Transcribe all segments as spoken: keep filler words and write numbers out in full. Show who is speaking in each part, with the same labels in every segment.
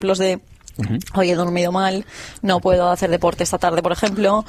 Speaker 1: ejemplos de... Uh-huh. Hoy he dormido mal, no puedo hacer deporte esta tarde, por ejemplo.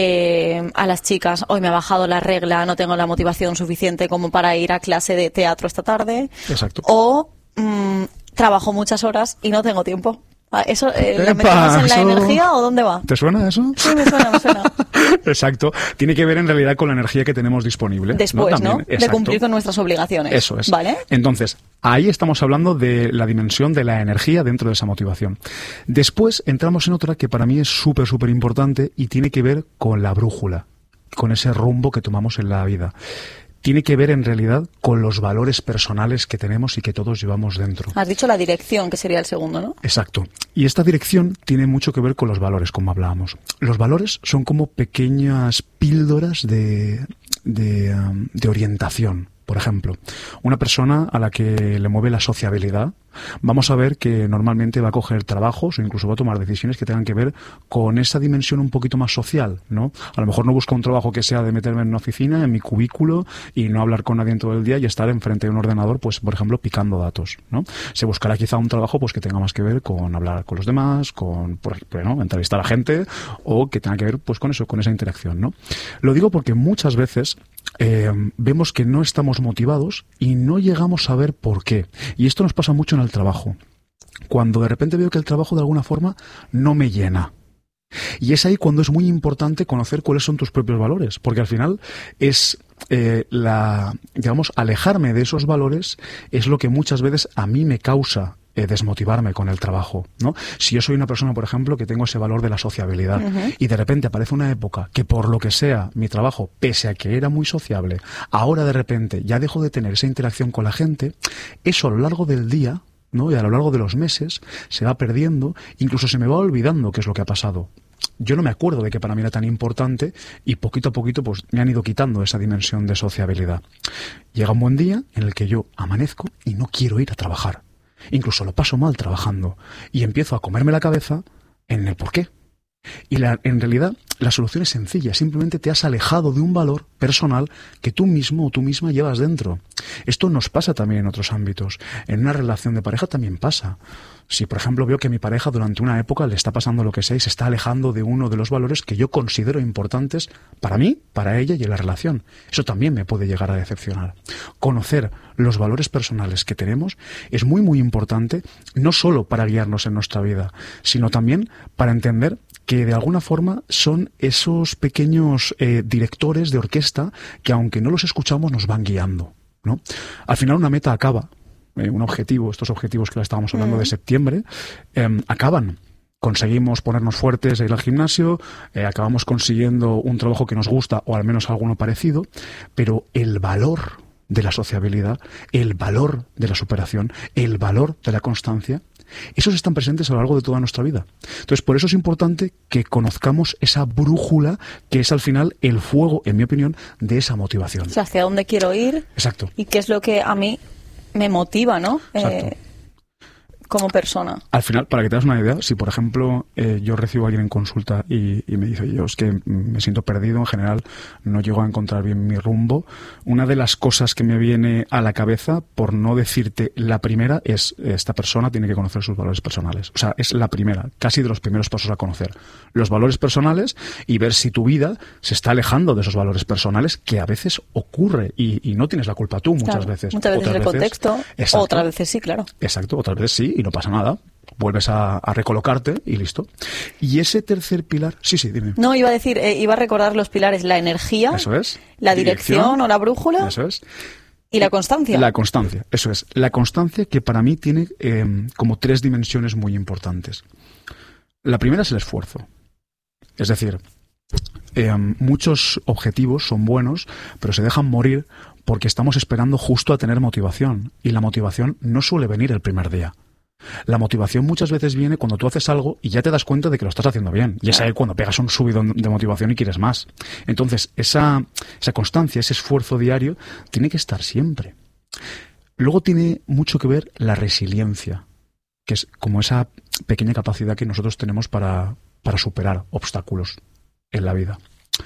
Speaker 1: Eh, a las chicas, hoy me ha bajado la regla, no tengo la motivación suficiente como para ir a clase de teatro esta tarde.
Speaker 2: Exacto.
Speaker 1: O mmm, trabajo muchas horas y no tengo tiempo. ¿Eso eh,
Speaker 2: Epa,
Speaker 1: lo metemos en la
Speaker 2: eso...
Speaker 1: energía o dónde va?
Speaker 2: ¿Te suena eso?
Speaker 1: Sí, me suena, me suena.
Speaker 2: Exacto. Tiene que ver en realidad con la energía que tenemos disponible.
Speaker 1: Después, ¿no? ¿no? De
Speaker 2: Exacto.
Speaker 1: cumplir con nuestras obligaciones.
Speaker 2: Eso es.
Speaker 1: ¿Vale?
Speaker 2: Entonces, ahí estamos hablando de la dimensión de la energía dentro de esa motivación. Después entramos en otra que para mí es súper, súper importante y tiene que ver con la brújula, con ese rumbo que tomamos en la vida. Tiene que ver en realidad con los valores personales que tenemos y que todos llevamos dentro.
Speaker 1: Has dicho la dirección, que sería el segundo, ¿no?
Speaker 2: Exacto. Y esta dirección tiene mucho que ver con los valores, como hablábamos. Los valores son como pequeñas píldoras de, de, um, de orientación. Por ejemplo, una persona a la que le mueve la sociabilidad, vamos a ver que normalmente va a coger trabajos o incluso va a tomar decisiones que tengan que ver con esa dimensión un poquito más social, ¿no? A lo mejor no busca un trabajo que sea de meterme en una oficina, en mi cubículo y no hablar con nadie en todo el día y estar enfrente de un ordenador, pues, por ejemplo, picando datos, ¿no? Se buscará quizá un trabajo pues que tenga más que ver con hablar con los demás, con, por ejemplo, ¿no? entrevistar a gente o que tenga que ver pues con eso, con esa interacción, ¿no? Lo digo porque muchas veces Eh, vemos que no estamos motivados y no llegamos a ver por qué. Y esto nos pasa mucho en el trabajo. Cuando de repente veo que el trabajo de alguna forma no me llena. Y es ahí cuando es muy importante conocer cuáles son tus propios valores, porque al final es eh, la, digamos, alejarme de esos valores es lo que muchas veces a mí me causa eh, desmotivarme con el trabajo, ¿no? Si yo soy una persona, por ejemplo, que tengo ese valor de la sociabilidad uh-huh. y de repente aparece una época que por lo que sea mi trabajo, pese a que era muy sociable, ahora de repente ya dejo de tener esa interacción con la gente, eso a lo largo del día, ¿no? Y a lo largo de los meses se va perdiendo, incluso se me va olvidando qué es lo que ha pasado. Yo no me acuerdo de que para mí era tan importante y poquito a poquito pues me han ido quitando esa dimensión de sociabilidad. Llega un buen día en el que yo amanezco y no quiero ir a trabajar. Incluso lo paso mal trabajando y empiezo a comerme la cabeza en el por qué. Y la, en realidad la solución es sencilla, simplemente te has alejado de un valor personal que tú mismo o tú misma llevas dentro. Esto nos pasa también en otros ámbitos. En una relación de pareja también pasa. Si, por ejemplo, veo que mi pareja durante una época le está pasando lo que sea y se está alejando de uno de los valores que yo considero importantes para mí, para ella y en la relación, eso también me puede llegar a decepcionar. Conocer los valores personales que tenemos es muy, muy importante, no solo para guiarnos en nuestra vida, sino también para entender que de alguna forma son esos pequeños eh, directores de orquesta que, aunque no los escuchamos, nos van guiando, ¿no? Al final una meta acaba, eh, un objetivo, estos objetivos que la estábamos hablando mm. de septiembre, eh, acaban. Conseguimos ponernos fuertes e ir al gimnasio, eh, acabamos consiguiendo un trabajo que nos gusta o al menos alguno parecido, pero el valor de la sociabilidad, el valor de la superación, el valor de la constancia, esos están presentes a lo largo de toda nuestra vida. Entonces, por eso es importante que conozcamos esa brújula que es al final el fuego, en mi opinión, de esa motivación.
Speaker 1: O sea, hacia dónde quiero ir.
Speaker 2: Exacto.
Speaker 1: Y qué es lo que a mí me motiva, ¿no?
Speaker 2: Exacto.
Speaker 1: Eh, como persona.
Speaker 2: Al final, para que te das una idea, si por ejemplo eh, yo recibo a alguien en consulta y, y me dice, yo es que me siento perdido en general, no llego a encontrar bien mi rumbo, una de las cosas que me viene a la cabeza, por no decirte la primera, es esta persona tiene que conocer sus valores personales. O sea, es la primera, casi de los primeros pasos a conocer los valores personales y ver si tu vida se está alejando de esos valores personales, que a veces ocurre y, y no tienes la culpa tú muchas
Speaker 1: claro,
Speaker 2: veces.
Speaker 1: Muchas veces
Speaker 2: otras
Speaker 1: el
Speaker 2: veces,
Speaker 1: contexto, exacto, otras veces sí, claro.
Speaker 2: Exacto, otras veces sí. Y no pasa nada, vuelves a, a recolocarte y listo. Y ese tercer pilar, sí, sí, dime.
Speaker 1: No, iba a decir, eh, iba a recordar los pilares, la energía,
Speaker 2: eso es,
Speaker 1: la dirección, dirección o la brújula,
Speaker 2: eso es,
Speaker 1: y la constancia.
Speaker 2: La constancia, eso es. La constancia que para mí tiene eh, como tres dimensiones muy importantes. La primera es el esfuerzo. Es decir, eh, muchos objetivos son buenos, pero se dejan morir porque estamos esperando justo a tener motivación. Y la motivación no suele venir el primer día. La motivación muchas veces viene cuando tú haces algo y ya te das cuenta de que lo estás haciendo bien. Y es ahí cuando pegas un subidón de motivación y quieres más. Entonces, esa, esa constancia, ese esfuerzo diario, tiene que estar siempre. Luego tiene mucho que ver la resiliencia, que es como esa pequeña capacidad que nosotros tenemos para, para superar obstáculos en la vida.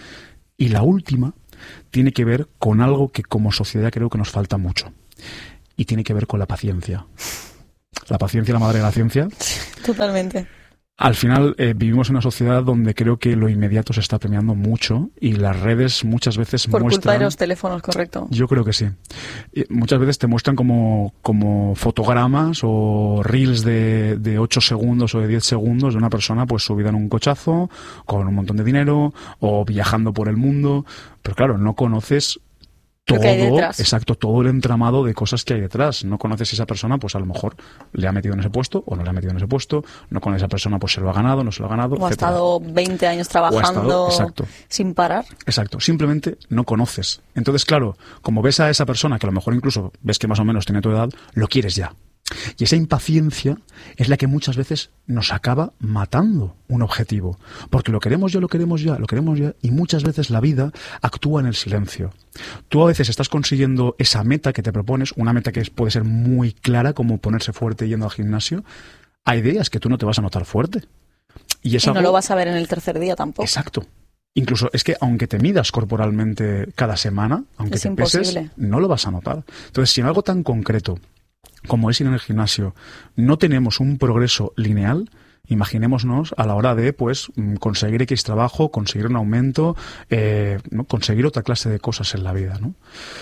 Speaker 2: Y la última tiene que ver con algo que como sociedad creo que nos falta mucho. Y tiene que ver con la paciencia. La paciencia, la madre de la ciencia.
Speaker 1: Totalmente.
Speaker 2: Al final eh, vivimos en una sociedad donde creo que lo inmediato se está premiando mucho y las redes muchas veces
Speaker 1: Por
Speaker 2: muestran...
Speaker 1: culpa de los teléfonos, correcto.
Speaker 2: Yo creo que sí. Y muchas veces te muestran como, como fotogramas o reels de, de ocho segundos o de diez segundos de una persona pues subida en un cochazo, con un montón de dinero o viajando por el mundo. Pero claro, no conoces... Todo, exacto, todo el entramado de cosas que hay detrás. No conoces si esa persona, pues a lo mejor le ha metido en ese puesto o no le ha metido en ese puesto. No con esa persona, pues se lo ha ganado, no se lo ha ganado.
Speaker 1: O ha estado veinte años trabajando
Speaker 2: estado,
Speaker 1: sin parar.
Speaker 2: Exacto, simplemente no conoces. Entonces, claro, como ves a esa persona, que a lo mejor incluso ves que más o menos tiene tu edad, lo quieres ya. Y esa impaciencia es la que muchas veces nos acaba matando un objetivo. Porque lo queremos ya, lo queremos ya, lo queremos ya. Y muchas veces la vida actúa en el silencio. Tú a veces estás consiguiendo esa meta que te propones, una meta que puede ser muy clara, como ponerse fuerte yendo al gimnasio. Hay días que tú no te vas a notar fuerte. Y, es
Speaker 1: y no
Speaker 2: algo...
Speaker 1: lo vas a ver en el tercer día tampoco.
Speaker 2: Exacto. Incluso es que aunque te midas corporalmente cada semana, aunque
Speaker 1: es
Speaker 2: te
Speaker 1: imposible.
Speaker 2: peses, no lo vas a notar. Entonces, si en algo tan concreto como es ir en el gimnasio, no tenemos un progreso lineal, imaginémonos a la hora de pues conseguir X trabajo, conseguir un aumento, eh, ¿no? conseguir otra clase de cosas en la vida, ¿no?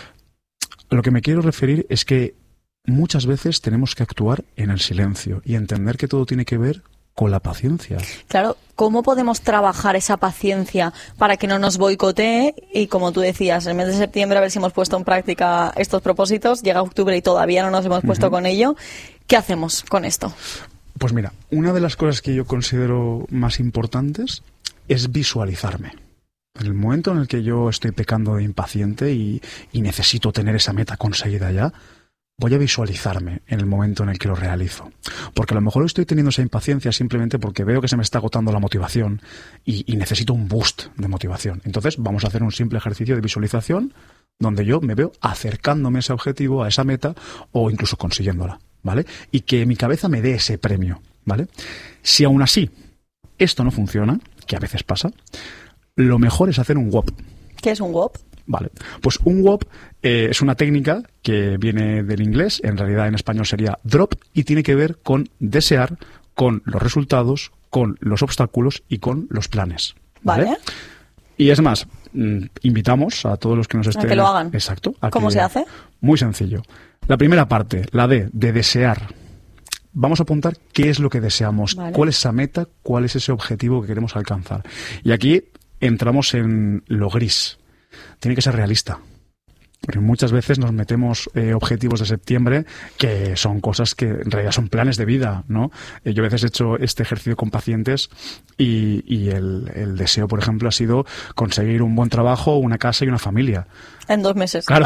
Speaker 2: Lo que me quiero referir es que muchas veces tenemos que actuar en el silencio y entender que todo tiene que ver con la paciencia.
Speaker 1: Claro, ¿cómo podemos trabajar esa paciencia para que no nos boicotee? Y como tú decías, en el mes de septiembre a ver si hemos puesto en práctica estos propósitos, llega octubre y todavía no nos hemos puesto uh-huh. con ello. ¿Qué hacemos con esto?
Speaker 2: Pues mira, una de las cosas que yo considero más importantes es visualizarme. En el momento en el que yo estoy pecando de impaciente y, y necesito tener esa meta conseguida ya, voy a visualizarme en el momento en el que lo realizo. Porque a lo mejor estoy teniendo esa impaciencia simplemente porque veo que se me está agotando la motivación y, y necesito un boost de motivación. Entonces vamos a hacer un simple ejercicio de visualización donde yo me veo acercándome a ese objetivo, a esa meta o incluso consiguiéndola, ¿vale? Y que mi cabeza me dé ese premio, ¿vale? Si aún así esto no funciona, que a veces pasa, lo mejor es hacer un W O P.
Speaker 1: ¿Qué es un W O P?
Speaker 2: Vale, pues un W O P eh, es una técnica que viene del inglés, en realidad en español sería drop, y tiene que ver con desear, con los resultados, con los obstáculos y con los planes. ¿Vale? ¿Vale? Y es más, mm, invitamos a todos los que nos estén...
Speaker 1: A que lo hagan.
Speaker 2: Exacto.
Speaker 1: ¿Cómo
Speaker 2: que...
Speaker 1: se hace?
Speaker 2: Muy sencillo. La primera parte, la D, de desear. Vamos a apuntar qué es lo que deseamos, vale. Cuál es esa meta, cuál es ese objetivo que queremos alcanzar. Y aquí entramos en lo gris. Tiene que ser realista. Porque muchas veces nos metemos eh, objetivos de septiembre que son cosas que en realidad son planes de vida, ¿no? Eh, yo a veces he hecho este ejercicio con pacientes y, y el, el deseo, por ejemplo, ha sido conseguir un buen trabajo, una casa y una familia.
Speaker 1: En dos meses.
Speaker 2: Claro.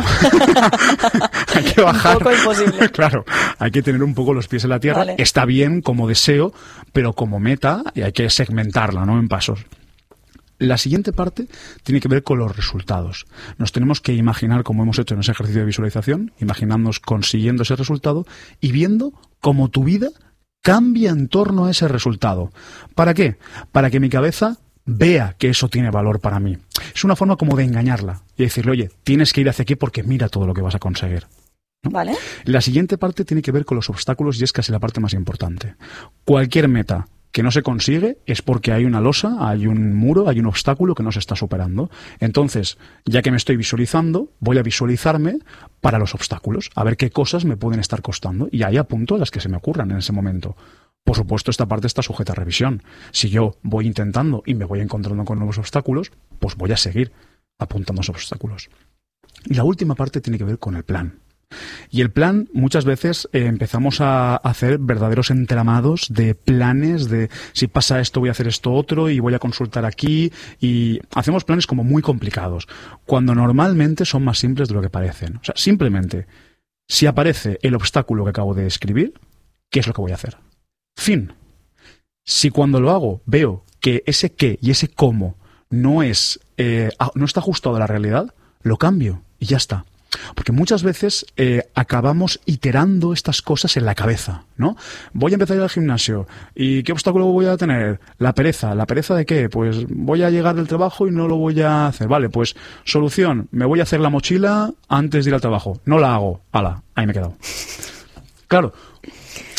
Speaker 2: Hay que bajar.
Speaker 1: Un poco imposible.
Speaker 2: Claro. Hay que tener un poco los pies en la tierra. Vale. Está bien como deseo, pero como meta y hay que segmentarla, ¿no? En pasos. La siguiente parte tiene que ver con los resultados. Nos tenemos que imaginar, como hemos hecho en ese ejercicio de visualización, imaginándonos consiguiendo ese resultado y viendo cómo tu vida cambia en torno a ese resultado. ¿Para qué? Para que mi cabeza vea que eso tiene valor para mí. Es una forma como de engañarla y decirle, oye, tienes que ir hacia aquí porque mira todo lo que vas a conseguir, ¿no?
Speaker 1: Vale.
Speaker 2: La siguiente parte tiene que ver con los obstáculos y es casi la parte más importante. Cualquier meta que no se consigue es porque hay una losa, hay un muro, hay un obstáculo que no se está superando. Entonces, ya que me estoy visualizando, voy a visualizarme para los obstáculos, a ver qué cosas me pueden estar costando y ahí apunto las que se me ocurran en ese momento. Por supuesto, esta parte está sujeta a revisión. Si yo voy intentando y me voy encontrando con nuevos obstáculos, pues voy a seguir apuntando a esos obstáculos. Y la última parte tiene que ver con el plan. Y el plan, muchas veces eh, empezamos a hacer verdaderos entramados de planes, de si pasa esto voy a hacer esto otro y voy a consultar aquí, y hacemos planes como muy complicados, cuando normalmente son más simples de lo que parecen. O sea, simplemente, si aparece el obstáculo que acabo de escribir, ¿qué es lo que voy a hacer? Fin. Si cuando lo hago veo que ese qué y ese cómo no es eh, no está ajustado a la realidad, lo cambio y ya está. Porque muchas veces eh, acabamos iterando estas cosas en la cabeza, ¿no? Voy a empezar a ir al gimnasio. ¿Y qué obstáculo voy a tener? La pereza. ¿La pereza de qué? Pues voy a llegar del trabajo y no lo voy a hacer. Vale, pues solución. Me voy a hacer la mochila antes de ir al trabajo. No la hago. Hala, ahí me he quedado. Claro,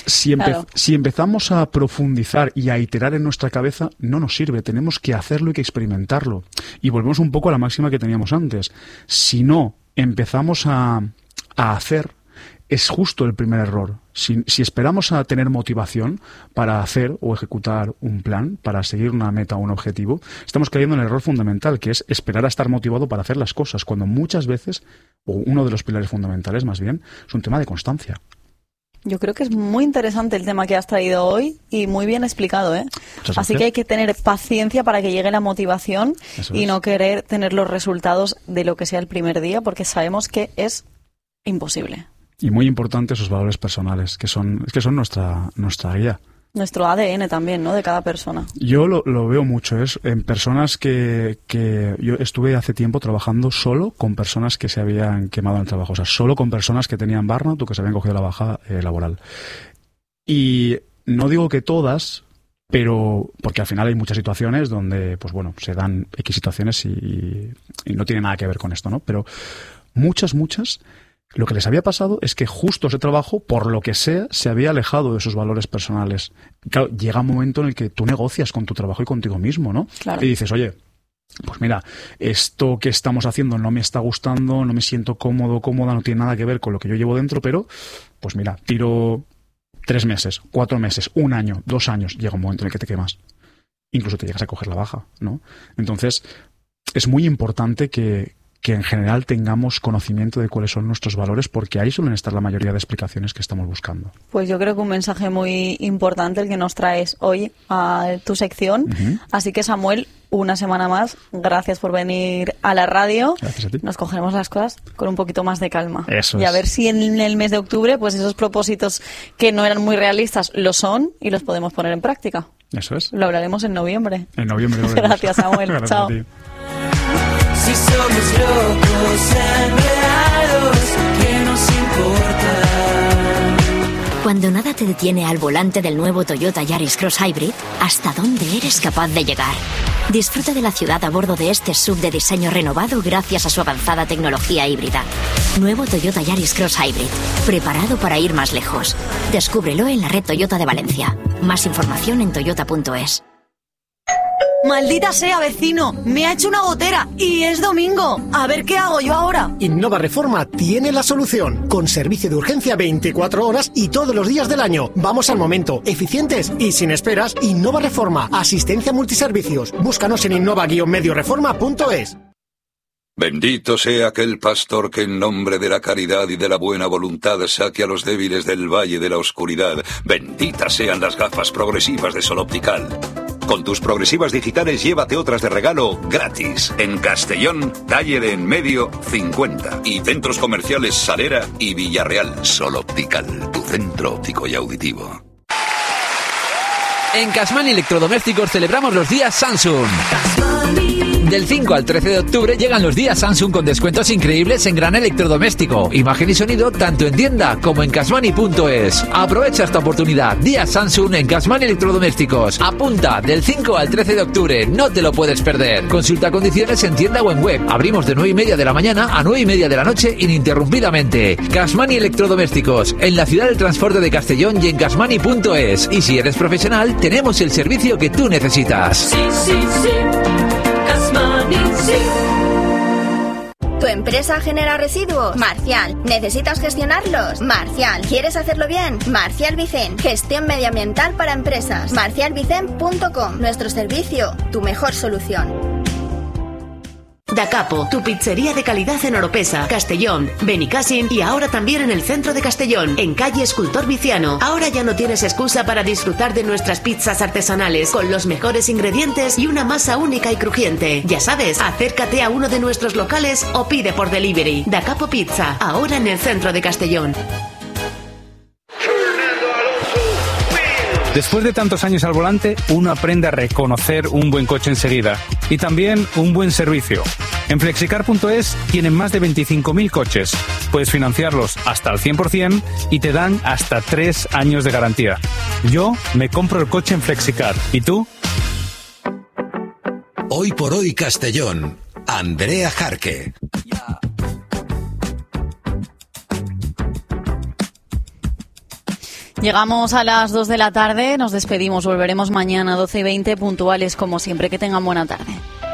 Speaker 2: Si, empe-
Speaker 1: Claro.
Speaker 2: si empezamos a profundizar y a iterar en nuestra cabeza, no nos sirve. Tenemos que hacerlo y que experimentarlo. Y volvemos un poco a la máxima que teníamos antes. Si no empezamos a, a hacer, es justo el primer error. Si, si esperamos a tener motivación para hacer o ejecutar un plan, para seguir una meta o un objetivo, estamos cayendo en el error fundamental, que es esperar a estar motivado para hacer las cosas, cuando muchas veces, o uno de los pilares fundamentales más bien, es un tema de constancia.
Speaker 1: Yo creo que es muy interesante el tema que has traído hoy y muy bien explicado, ¿eh?
Speaker 2: Muchas
Speaker 1: Así
Speaker 2: gracias.
Speaker 1: que hay que tener paciencia para que llegue la motivación
Speaker 2: Eso
Speaker 1: y
Speaker 2: es.
Speaker 1: no querer tener los resultados de lo que sea el primer día, porque sabemos que es imposible.
Speaker 2: Y muy importante esos valores personales, que son, que son nuestra, nuestra guía.
Speaker 1: Nuestro A D N también, ¿no? De cada persona.
Speaker 2: Yo lo, lo veo mucho, es en personas que, que yo estuve hace tiempo trabajando solo con personas que se habían quemado en el trabajo, o sea, solo con personas que tenían burnout o que se habían cogido la baja eh, laboral. Y no digo que todas, pero porque al final hay muchas situaciones donde, pues bueno, se dan X situaciones y, y no tiene nada que ver con esto, ¿no? Pero muchas, muchas, lo que les había pasado es que justo ese trabajo, por lo que sea, se había alejado de sus valores personales. Claro, llega un momento en el que tú negocias con tu trabajo y contigo mismo, ¿no?
Speaker 1: Claro.
Speaker 2: Y dices, oye, pues mira, esto que estamos haciendo no me está gustando, no me siento cómodo, cómoda, no tiene nada que ver con lo que yo llevo dentro, pero, pues mira, tiro tres meses, cuatro meses, un año, dos años, llega un momento en el que te quemas. Incluso te llegas a coger la baja, ¿no? Entonces, es muy importante que que en general tengamos conocimiento de cuáles son nuestros valores, porque ahí suelen estar la mayoría de explicaciones que estamos buscando.
Speaker 1: Pues yo creo que un mensaje muy importante el que nos traes hoy a tu sección.
Speaker 2: Uh-huh.
Speaker 1: Así que, Samuel, una semana más, gracias por venir a la radio.
Speaker 2: Gracias a ti.
Speaker 1: Nos cogeremos las cosas con un poquito más de calma.
Speaker 2: Eso
Speaker 1: y
Speaker 2: es.
Speaker 1: a ver si en el mes de octubre, pues esos propósitos que no eran muy realistas lo son y los podemos poner en práctica.
Speaker 2: Eso es.
Speaker 1: Lo hablaremos en noviembre.
Speaker 2: En noviembre. lo veremos.
Speaker 1: Gracias, Samuel.
Speaker 2: Gracias
Speaker 1: Chao.
Speaker 2: a ti.
Speaker 3: Si somos locos, enredados, ¿qué nos importa?
Speaker 4: Cuando nada te detiene al volante del nuevo Toyota Yaris Cross Hybrid, ¿hasta dónde eres capaz de llegar? Disfruta de la ciudad a bordo de este S U V de diseño renovado gracias a su avanzada tecnología híbrida. Nuevo Toyota Yaris Cross Hybrid, preparado para ir más lejos. Descúbrelo en la red Toyota de Valencia. Más información en toyota punto es.
Speaker 5: Maldita sea, vecino, me ha hecho una gotera y es domingo. A ver qué hago yo ahora.
Speaker 6: Innova Reforma tiene la solución, con servicio de urgencia veinticuatro horas y todos los días del año. Vamos al momento, eficientes y sin esperas. Innova Reforma, asistencia multiservicios. Búscanos en innova guion medio reforma punto es.
Speaker 7: Bendito sea aquel pastor que en nombre de la caridad y de la buena voluntad saque a los débiles del valle de la oscuridad. Benditas sean las gafas progresivas de Sol Optical. Con tus progresivas digitales llévate otras de regalo gratis. En Castellón, calle de En Medio, cincuenta. Y centros comerciales Salera y Villarreal. Sol Optical, tu centro óptico y auditivo.
Speaker 8: En Casmani Electrodomésticos celebramos los días Samsung. Del cinco al trece de octubre llegan los días Samsung con descuentos increíbles en gran electrodoméstico, imagen y sonido tanto en tienda como en casmani punto es. Aprovecha esta oportunidad. Días Samsung en Casmani Electrodomésticos. Apunta del cinco al trece de octubre. No te lo puedes perder. Consulta condiciones en tienda o en web. Abrimos de nueve y media de la mañana a nueve y media de la noche ininterrumpidamente. Casmani Electrodomésticos. En la ciudad del transporte de Castellón y en casmani punto es. Y si eres profesional, tenemos el servicio que tú necesitas.
Speaker 3: Sí, sí, sí. Casmani, sí.
Speaker 9: ¿Tu empresa genera residuos? Marcial. ¿Necesitas gestionarlos? Marcial. ¿Quieres hacerlo bien? Marcial Vicen. Gestión medioambiental para empresas. marcial vicen punto com. Nuestro servicio, tu mejor solución.
Speaker 10: Da Capo, tu pizzería de calidad en Oropesa, Castellón, Benicàssim y ahora también en el centro de Castellón, en calle Escultor Viciano. Ahora ya no tienes excusa para disfrutar de nuestras pizzas artesanales con los mejores ingredientes y una masa única y crujiente. Ya sabes, acércate a uno de nuestros locales o pide por delivery. Da Capo Pizza, ahora en el centro de Castellón.
Speaker 11: Después de tantos años al volante, uno aprende a reconocer un buen coche enseguida y también un buen servicio. En flexicar punto es tienen más de veinticinco mil coches. Puedes financiarlos hasta al cien por ciento y te dan hasta tres años de garantía. Yo me compro el coche en Flexicar. ¿Y tú?
Speaker 12: Hoy por hoy Castellón. Andrea Jarque.
Speaker 1: Llegamos a las dos de la tarde, nos despedimos, volveremos mañana doce y veinte puntuales como siempre. Que tengan buena tarde.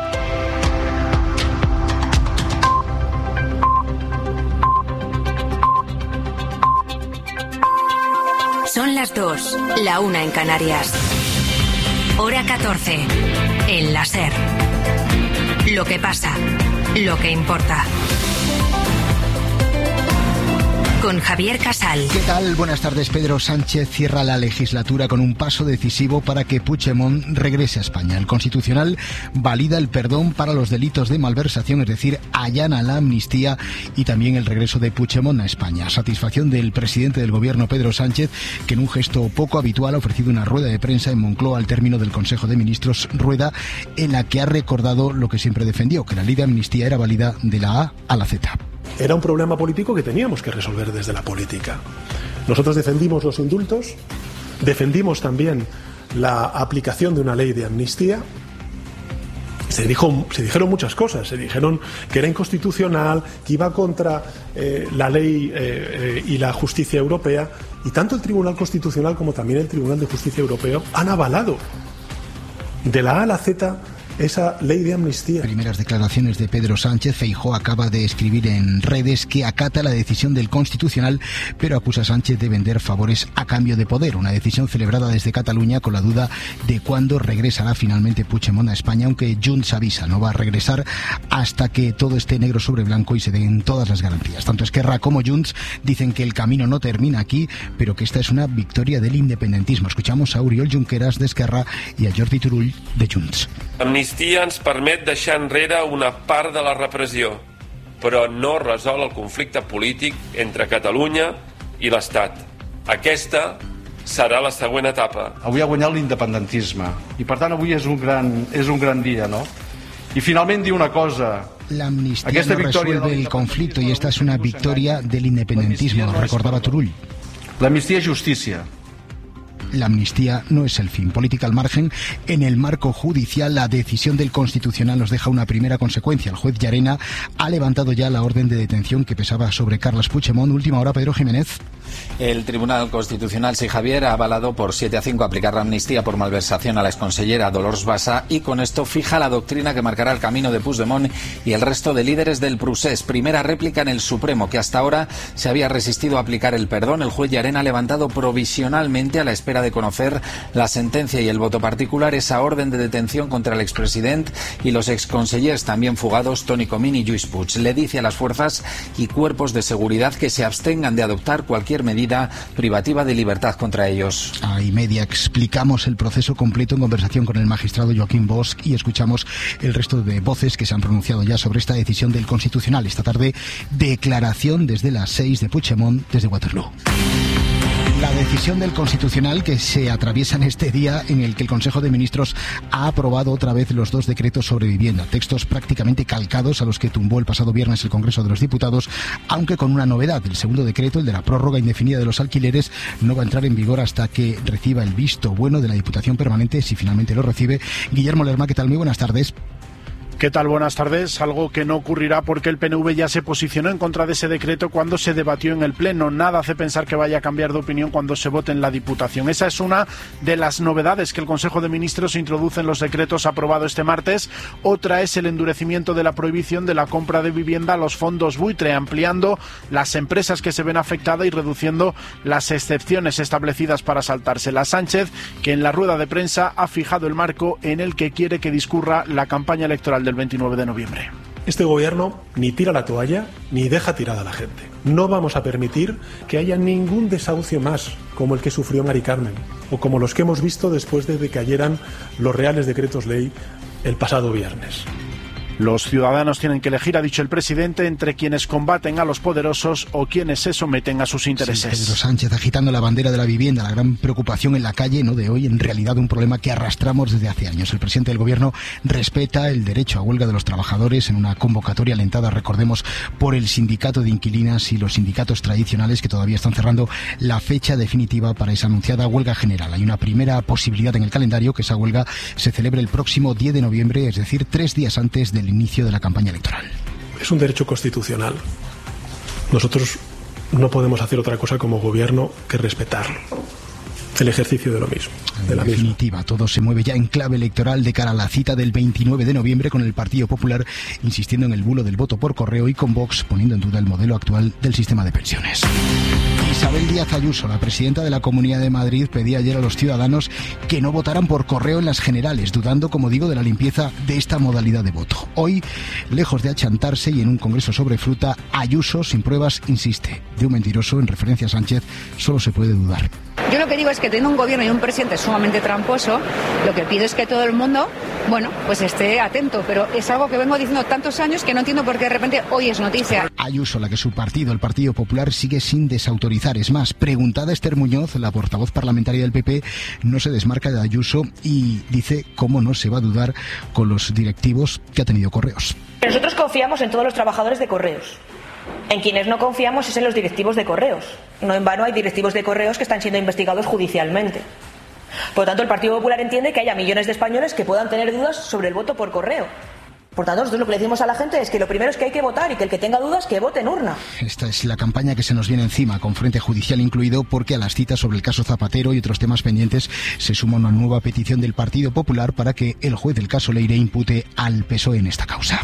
Speaker 13: Son las dos, la una en Canarias. Hora catorce, en la SER. Lo que pasa, lo que importa. Con Javier Casal.
Speaker 14: ¿Qué tal? Buenas tardes. Pedro Sánchez cierra la legislatura con un paso decisivo para que Puigdemont regrese a España. El Constitucional valida el perdón para los delitos de malversación, es decir, allana la amnistía y también el regreso de Puigdemont a España. Satisfacción del presidente del Gobierno, Pedro Sánchez, que en un gesto poco habitual ha ofrecido una rueda de prensa en Moncloa al término del Consejo de Ministros, rueda en la que ha recordado lo que siempre defendió, que la ley de amnistía era válida de la A a la Z.
Speaker 15: Era un problema político que teníamos que resolver desde la política. Nosotros defendimos los indultos, defendimos también la aplicación de una ley de amnistía. Se, dijo, se dijeron muchas cosas, se dijeron que era inconstitucional, que iba contra eh, la ley eh, eh, y la justicia europea, y tanto el Tribunal Constitucional como también el Tribunal de Justicia Europeo han avalado de la A a la Z esa ley de amnistía.
Speaker 14: Primeras declaraciones de Pedro Sánchez. Feijóo acaba de escribir en redes que acata la decisión del Constitucional, pero acusa a Sánchez de vender favores a cambio de poder. Una decisión celebrada desde Cataluña con la duda de cuándo regresará finalmente Puigdemont a España, aunque Junts avisa, no va a regresar hasta que todo esté negro sobre blanco y se den todas las garantías. Tanto Esquerra como Junts dicen que el camino no termina aquí, pero que esta es una victoria del independentismo. Escuchamos a Oriol Junqueras de Esquerra y a Jordi Turull de Junts.
Speaker 16: L'amnistia ens permet deixar enrere una part de la repressió, però no resol el conflicte polític entre Catalunya i l'Estat. Aquesta serà la següent etapa.
Speaker 17: Avui ha guanyat l'independentisme i per tant avui és un gran, és un gran dia, no? I finalment diu una cosa.
Speaker 14: La amnistía no resuelve el conflicto y esta es una victoria del independentismo, recordaba Turull.
Speaker 17: L'amnistia és justícia.
Speaker 14: La amnistía no es el fin. Política al margen. En el marco judicial, la decisión del Constitucional nos deja una primera consecuencia. El juez Llarena ha levantado ya la orden de detención que pesaba sobre Carles Puigdemont. Última hora, Pedro Jiménez.
Speaker 18: El Tribunal Constitucional, sí, Javier, ha avalado por siete a cinco aplicar la amnistía por malversación a la exconsellera Dolors Bassa y con esto fija la doctrina que marcará el camino de Puigdemont y el resto de líderes del procés. Primera réplica en el Supremo, que hasta ahora se había resistido a aplicar el perdón. El juez Llarena ha levantado provisionalmente, a la espera de conocer la sentencia y el voto particular, esa orden de detención contra el expresidente y los exconsellers también fugados Toni Comín y Lluís Puig. Le dice a las fuerzas y cuerpos de seguridad que se abstengan de adoptar cualquier medida privativa de libertad contra ellos.
Speaker 14: A y media explicamos el proceso completo en conversación con el magistrado Joaquín Bosch y escuchamos el resto de voces que se han pronunciado ya sobre esta decisión del Constitucional. Esta tarde, declaración desde las seis de Puigdemont desde Waterloo. La decisión del Constitucional que se atraviesa en este día en el que el Consejo de Ministros ha aprobado otra vez los dos decretos sobre vivienda, textos prácticamente calcados a los que tumbó el pasado viernes el Congreso de los Diputados, aunque con una novedad. El segundo decreto, el de la prórroga indefinida de los alquileres, no va a entrar en vigor hasta que reciba el visto bueno de la Diputación Permanente, si finalmente lo recibe. Guillermo Lerma, ¿qué tal? Muy buenas tardes.
Speaker 19: ¿Qué tal? Buenas tardes. Algo que no ocurrirá porque el P N V ya se posicionó en contra de ese decreto cuando se debatió en el Pleno. Nada hace pensar que vaya a cambiar de opinión cuando se vote en la Diputación. Esa es una de las novedades que el Consejo de Ministros introduce en los decretos aprobados este martes. Otra es el endurecimiento de la prohibición de la compra de vivienda a los fondos buitre, ampliando las empresas que se ven afectadas y reduciendo las excepciones establecidas para saltárselas. Sánchez, que en la rueda de prensa ha fijado el marco en el que quiere que discurra la campaña electoral del veintinueve de noviembre.
Speaker 15: Este gobierno ni tira la toalla ni deja tirada a la gente. No vamos a permitir que haya ningún desahucio más como el que sufrió Mari Carmen o como los que hemos visto después de que cayeran los reales decretos ley el pasado viernes.
Speaker 19: Los ciudadanos tienen que elegir, ha dicho el presidente, entre quienes combaten a los poderosos o quienes se someten a sus intereses.
Speaker 14: Sí, Pedro Sánchez agitando la bandera de la vivienda, la gran preocupación en la calle, no de hoy, en realidad un problema que arrastramos desde hace años. El presidente del Gobierno respeta el derecho a huelga de los trabajadores en una convocatoria alentada, recordemos, por el sindicato de inquilinas y los sindicatos tradicionales que todavía están cerrando la fecha definitiva para esa anunciada huelga general. Hay una primera posibilidad en el calendario, que esa huelga se celebre el próximo diez de noviembre, es decir, tres días antes del inicio de la campaña electoral.
Speaker 15: Es un derecho constitucional. Nosotros no podemos hacer otra cosa como gobierno que respetarlo. el ejercicio de lo mismo. De
Speaker 14: en
Speaker 15: la
Speaker 14: definitiva,
Speaker 15: misma.
Speaker 14: todo se mueve ya en clave electoral de cara a la cita del veintinueve de noviembre, con el Partido Popular insistiendo en el bulo del voto por correo y con Vox poniendo en duda el modelo actual del sistema de pensiones. Isabel Díaz Ayuso, la presidenta de la Comunidad de Madrid, pedía ayer a los ciudadanos que no votaran por correo en las generales, dudando, como digo, de la limpieza de esta modalidad de voto. Hoy, lejos de achantarse y en un congreso sobre fruta, Ayuso, sin pruebas, insiste. De un mentiroso, en referencia a Sánchez, solo se puede dudar.
Speaker 20: Yo lo que digo es que teniendo un gobierno y un presidente sumamente tramposo, lo que pido es que todo el mundo, bueno, pues esté atento, pero es algo que vengo diciendo tantos años que no entiendo por qué de repente hoy es noticia.
Speaker 14: Ayuso, la que su partido, el Partido Popular, sigue sin desautorizar. Es más, preguntada Esther Muñoz, la portavoz parlamentaria del P P, no se desmarca de Ayuso y dice cómo no se va a dudar con los directivos que ha tenido Correos.
Speaker 21: Nosotros confiamos en todos los trabajadores de Correos. En quienes no confiamos es en los directivos de Correos. No en vano hay directivos de Correos que están siendo investigados judicialmente. Por lo tanto, el Partido Popular entiende que haya millones de españoles que puedan tener dudas sobre el voto por correo. Por tanto, nosotros lo que le decimos a la gente es que lo primero es que hay que votar y que el que tenga dudas, que vote en urna.
Speaker 14: Esta es la campaña que se nos viene encima, con frente judicial incluido, porque a las citas sobre el caso Zapatero y otros temas pendientes se suma una nueva petición del Partido Popular para que el juez del caso Leire impute al P S O E en esta causa.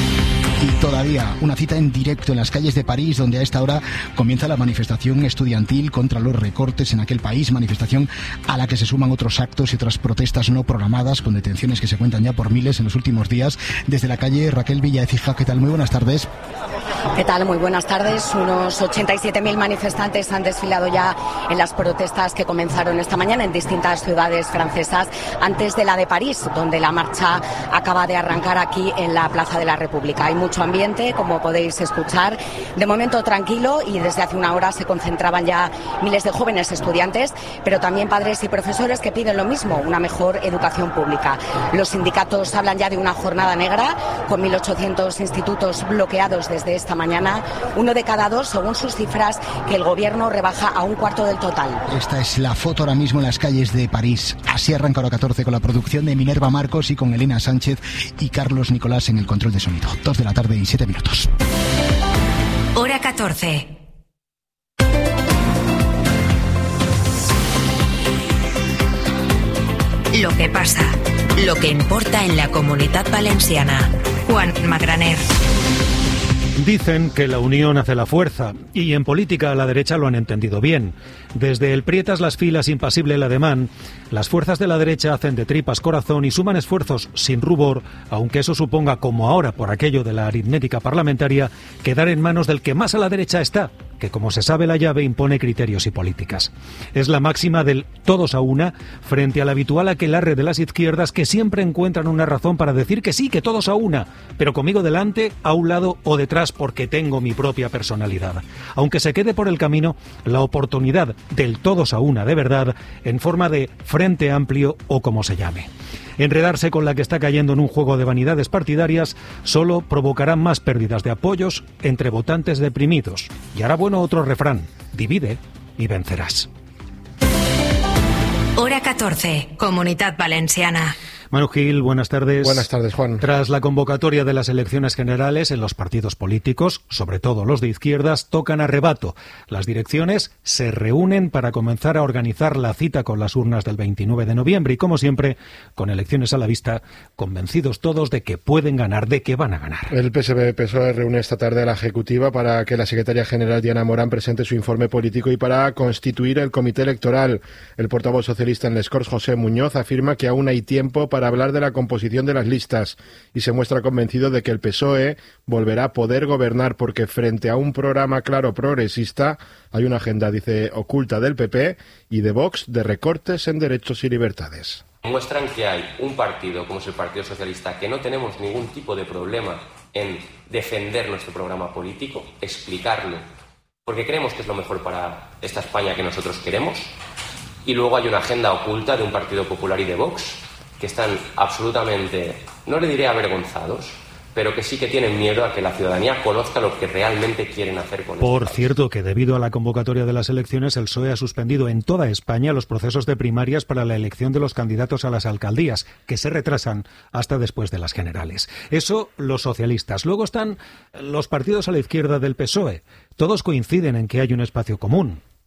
Speaker 14: Y todavía una cita en directo en las calles de París, donde a esta hora comienza la manifestación estudiantil contra los recortes en aquel país, manifestación a la que se suman otros actos y otras protestas no programadas, con detenciones que se cuentan ya por miles en los últimos días. Desde la calle, Raquel Villaecija, ¿qué tal? Muy buenas tardes.
Speaker 22: ¿Qué tal? Muy buenas tardes. Unos ochenta y siete mil manifestantes han desfilado ya en las protestas que comenzaron esta mañana en distintas ciudades francesas, antes de la de París, donde la marcha acaba de arrancar aquí en la Plaza de la República. Hay mucho ambiente, como podéis escuchar, de momento tranquilo, y desde hace una hora se concentraban ya miles de jóvenes estudiantes, pero también padres y profesores que piden lo mismo, una mejor educación pública. Los sindicatos hablan ya de una jornada negra, con mil ochocientos institutos bloqueados desde esta mañana, uno de cada dos, según sus cifras, que el gobierno rebaja a un cuarto del total.
Speaker 14: Esta es la foto ahora mismo en las calles de París. Así arranca Hora catorce, con la producción de Minerva Marcos y con Elena Sánchez y Carlos Nicolás en el control de sonido. Dos de la tarde y siete minutos.
Speaker 13: Hora catorce. Lo que pasa, lo que importa en la Comunitat Valenciana. Juan Magraner.
Speaker 23: Dicen que la unión hace la fuerza, y en política a la derecha lo han entendido bien. Desde el prietas las filas, impasible el ademán, las fuerzas de la derecha hacen de tripas corazón y suman esfuerzos sin rubor, aunque eso suponga, como ahora por aquello de la aritmética parlamentaria, quedar en manos del que más a la derecha está, que como se sabe la llave impone criterios y políticas. Es la máxima del todos a una frente al habitual aquelarre de las izquierdas, que siempre encuentran una razón para decir que sí, que todos a una, pero conmigo delante, a un lado o detrás, porque tengo mi propia personalidad. Aunque se quede por el camino la oportunidad del todos a una de verdad, en forma de frente amplio o como se llame. Enredarse con la que está cayendo en un juego de vanidades partidarias solo provocará más pérdidas de apoyos entre votantes deprimidos. Y hará bueno otro refrán: divide y vencerás.
Speaker 13: Hora catorce, Comunitat Valenciana.
Speaker 23: Manu Gil, buenas tardes.
Speaker 24: Buenas tardes, Juan.
Speaker 23: Tras la convocatoria de las elecciones generales en los partidos políticos, sobre todo los de izquierdas, tocan a rebato. Las direcciones se reúnen para comenzar a organizar la cita con las urnas del veintinueve de noviembre y, como siempre, con elecciones a la vista, convencidos todos de que pueden ganar, de que van a ganar.
Speaker 24: El P S B-P S O E reúne esta tarde a la Ejecutiva para que la secretaria general Diana Morán presente su informe político y para constituir el comité electoral. El portavoz socialista en Les Corts, José Muñoz, afirma que aún hay tiempo para para hablar de la composición de las listas y se muestra convencido de que el P S O E volverá a poder gobernar, porque frente a un programa claro progresista hay una agenda, dice, oculta del P P y de Vox de recortes en derechos y libertades.
Speaker 25: Muestran que hay un partido como es el Partido Socialista que no tenemos ningún tipo de problema en defender nuestro programa político, explicarlo, porque creemos que es lo mejor para esta España que nosotros queremos, y luego hay una agenda oculta de un Partido Popular y de Vox que están absolutamente, no le diré avergonzados, pero que sí que tienen miedo a que la ciudadanía conozca lo que realmente quieren hacer con
Speaker 23: Por
Speaker 25: este
Speaker 23: cierto, que debido a la convocatoria de las elecciones, el P S O E ha suspendido en toda España los procesos de primarias para la elección de los candidatos a las alcaldías, que se retrasan hasta después de las generales. Eso, los socialistas. Luego están los partidos a la izquierda del P S O E. Todos coinciden en que hay un espacio común: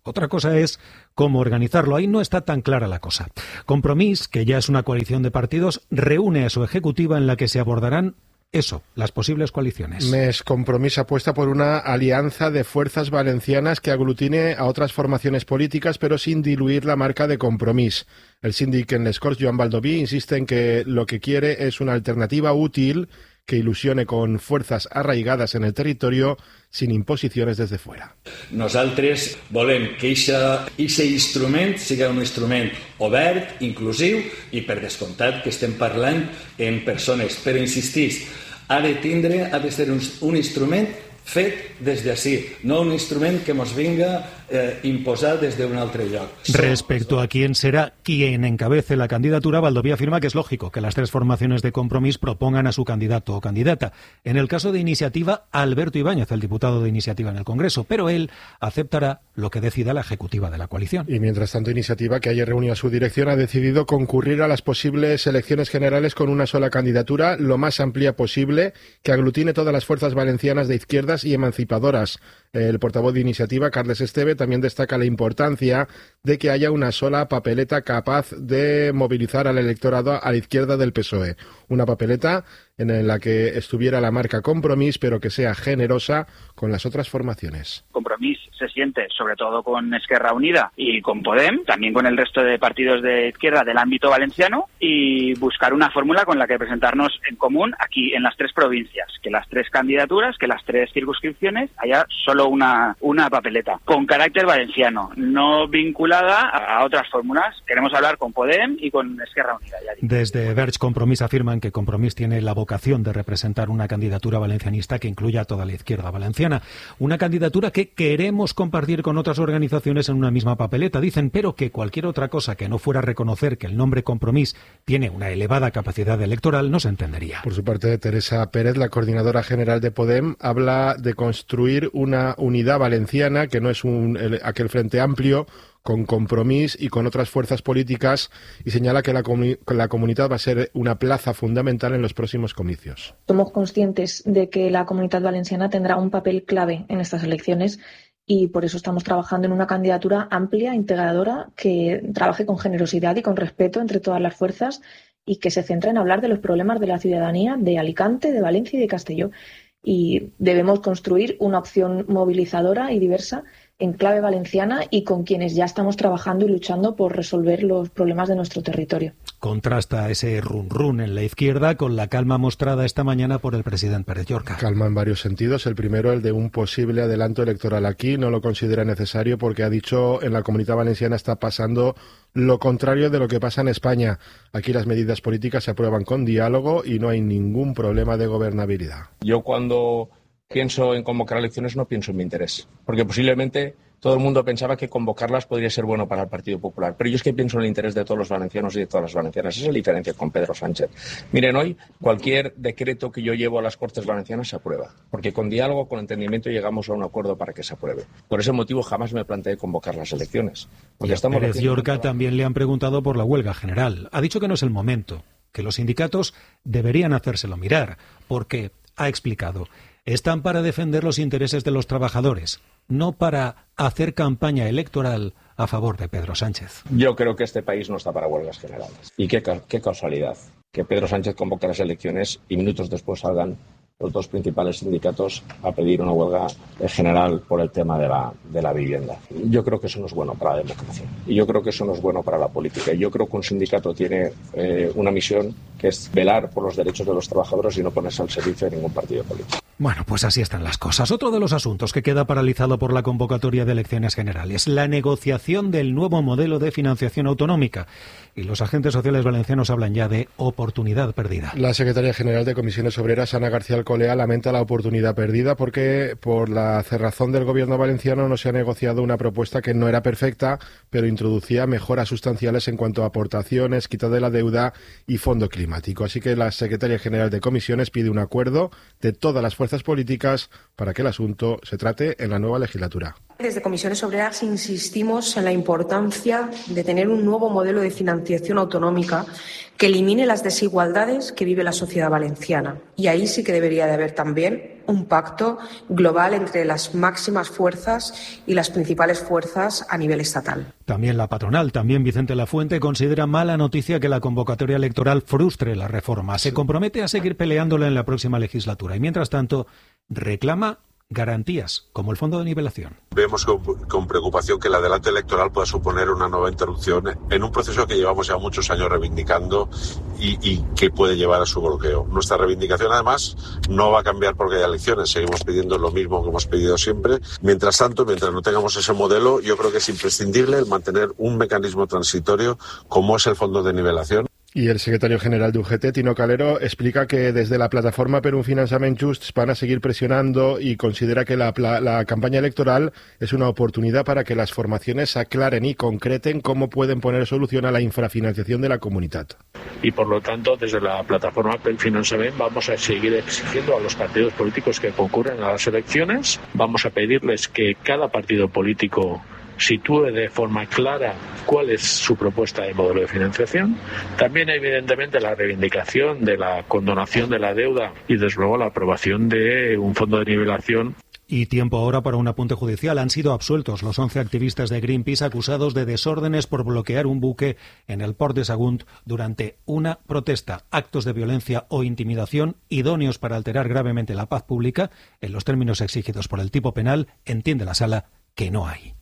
Speaker 23: Otra cosa es cómo organizarlo. Ahí no está tan clara la cosa. Compromís, que ya es una coalición de partidos, reúne a su ejecutiva en la que se abordarán eso, las posibles coaliciones.
Speaker 24: Més Compromís apuesta por una alianza de fuerzas valencianas que aglutine a otras formaciones políticas, pero sin diluir la marca de Compromís. El síndic en les Corts, Joan Baldoví, insiste en que lo que quiere es una alternativa útil que ilusione con fuerzas arraigadas en el territorio sin imposiciones desde fuera.
Speaker 2: Nosaltres volem que aquest instrument sigui un instrument obert, inclusiu i per descomptat que estem parlant en persones, però insistís, ha de tindre, ha de ser un, un instrument fet des d'ací, no un instrument que mos vinga eh, imposar desde un altre lloc.
Speaker 23: Respecto a quién será quien encabece la candidatura, Baldoví afirma que es lógico que las tres formaciones de Compromís propongan a su candidato o candidata. En el caso de Iniciativa, Alberto Ibáñez, el diputado de Iniciativa en el Congreso, pero él aceptará lo que decida la ejecutiva de la coalición.
Speaker 24: Y mientras tanto, Iniciativa, que ayer reunió a su dirección, ha decidido concurrir a las posibles elecciones generales con una sola candidatura, lo más amplia posible, que aglutine todas las fuerzas valencianas de izquierdas y emancipadoras. El portavoz de Iniciativa, Carles Esteve, también destaca la importancia de que haya una sola papeleta capaz de movilizar al electorado a la izquierda del P S O E. Una papeleta en la que estuviera la marca Compromís, pero que sea generosa con las otras formaciones.
Speaker 4: Compromís se siente, sobre todo con Esquerra Unida y con Podem, también con el resto de partidos de izquierda del ámbito valenciano, y buscar una fórmula con la que presentarnos en común aquí en las tres provincias, que las tres candidaturas, que las tres circunscripciones haya solo una, una papeleta, con carácter valenciano, no vinculada a otras fórmulas. Queremos hablar con Podem y con Esquerra Unida. Ya
Speaker 23: Desde Verge Compromís afirman que Compromís tiene la vocación de representar una candidatura valencianista que incluya a toda la izquierda valenciana. Una candidatura que queremos compartir con otras organizaciones en una misma papeleta, dicen, pero que cualquier otra cosa que no fuera reconocer que el nombre Compromís tiene una elevada capacidad electoral no se entendería.
Speaker 24: Por su parte, Teresa Pérez, la coordinadora general de Podem, habla de construir una unidad valenciana que no es un, el, aquel frente amplio con Compromís y con otras fuerzas políticas, y señala que la, comu la comunidad va a ser una plaza fundamental en los próximos comicios.
Speaker 5: Somos conscientes de que la Comunitat Valenciana tendrá un papel clave en estas elecciones y por eso estamos trabajando en una candidatura amplia, integradora, que trabaje con generosidad y con respeto entre todas las fuerzas y que se centre en hablar de los problemas de la ciudadanía de Alicante, de Valencia y de Castelló. Y debemos construir una opción movilizadora y diversa en clave valenciana y con quienes ya estamos trabajando y luchando por resolver los problemas de nuestro territorio.
Speaker 23: Contrasta ese run run en la izquierda con la calma mostrada esta mañana por el presidente Pérez Llorca.
Speaker 24: Calma en varios sentidos. El primero, el de un posible adelanto electoral aquí. No lo considera necesario porque ha dicho en la Comunidad Valenciana está pasando lo contrario de lo que pasa en España. Aquí las medidas políticas se aprueban con diálogo y no hay ningún problema de gobernabilidad.
Speaker 6: Yo cuando pienso en convocar elecciones no pienso en mi interés, porque posiblemente todo el mundo pensaba que convocarlas podría ser bueno para el Partido Popular, pero yo es que pienso en el interés de todos los valencianos y de todas las valencianas. Esa es la diferencia con Pedro Sánchez. Miren, hoy cualquier decreto que yo llevo a las Cortes Valencianas se aprueba, porque con diálogo, con entendimiento llegamos a un acuerdo para que se apruebe. Por ese motivo jamás me planteé convocar las elecciones.
Speaker 23: Y a Pérez Llorca también le han preguntado por la huelga general. Ha dicho que no es el momento, que los sindicatos deberían hacérselo mirar, porque, ha explicado, están para defender los intereses de los trabajadores, no para hacer campaña electoral a favor de Pedro Sánchez.
Speaker 6: Yo creo que este país no está para huelgas generales. Y qué, qué casualidad que Pedro Sánchez convoque las elecciones y minutos después salgan los dos principales sindicatos a pedir una huelga general por el tema de la, de la vivienda. Yo creo que eso no es bueno para la democracia. Y yo creo que eso no es bueno para la política. Y yo creo que un sindicato tiene eh, una misión que es velar por los derechos de los trabajadores y no ponerse al servicio de ningún partido político.
Speaker 23: Bueno, pues así están las cosas. Otro de los asuntos que queda paralizado por la convocatoria de elecciones generales, la negociación del nuevo modelo de financiación autonómica. Y los agentes sociales valencianos hablan ya de oportunidad perdida.
Speaker 24: La secretaria general de Comisiones Obreras, Ana García Alcolea, lamenta la oportunidad perdida porque por la cerrazón del gobierno valenciano no se ha negociado una propuesta que no era perfecta, pero introducía mejoras sustanciales en cuanto a aportaciones, quita de la deuda y fondo climático. Así que la secretaria general de Comisiones pide un acuerdo de todas las fuerzas políticas para que el asunto se trate en la nueva legislatura.
Speaker 7: Desde Comisiones Obreras insistimos en la importancia de tener un nuevo modelo de financiación autonómica que elimine las desigualdades que vive la sociedad valenciana. Y ahí sí que debería de haber también un pacto global entre las máximas fuerzas y las principales fuerzas a nivel estatal.
Speaker 23: También la patronal, también Vicente Lafuente, considera mala noticia que la convocatoria electoral frustre la reforma. Se compromete a seguir peleándola en la próxima legislatura y, mientras tanto, reclama garantías, como el fondo de nivelación.
Speaker 3: Vemos con, con preocupación que el adelanto electoral pueda suponer una nueva interrupción en un proceso que llevamos ya muchos años reivindicando y, y que puede llevar a su bloqueo. Nuestra reivindicación, además, no va a cambiar porque haya elecciones. Seguimos pidiendo lo mismo que hemos pedido siempre. Mientras tanto, mientras no tengamos ese modelo, yo creo que es imprescindible el mantener un mecanismo transitorio como es el fondo de nivelación.
Speaker 24: Y el secretario general de U G T, Tino Calero, explica que desde la plataforma per un finançament just van a seguir presionando y considera que la, la campaña electoral es una oportunidad para que las formaciones aclaren y concreten cómo pueden poner solución a la infrafinanciación de la comunidad.
Speaker 8: Y por lo tanto, desde la plataforma per un finançament vamos a seguir exigiendo a los partidos políticos que concurren a las elecciones, vamos a pedirles que cada partido político sitúe de forma clara cuál es su propuesta de modelo de financiación. También, evidentemente, la reivindicación de la condonación de la deuda y, desde luego, la aprobación de un fondo de nivelación.
Speaker 23: Y tiempo ahora para un apunte judicial. Han sido absueltos los once activistas de Greenpeace acusados de desórdenes por bloquear un buque en el Port de Sagunt durante una protesta. Actos de violencia o intimidación idóneos para alterar gravemente la paz pública, en los términos exigidos por el tipo penal, entiende la sala que no hay.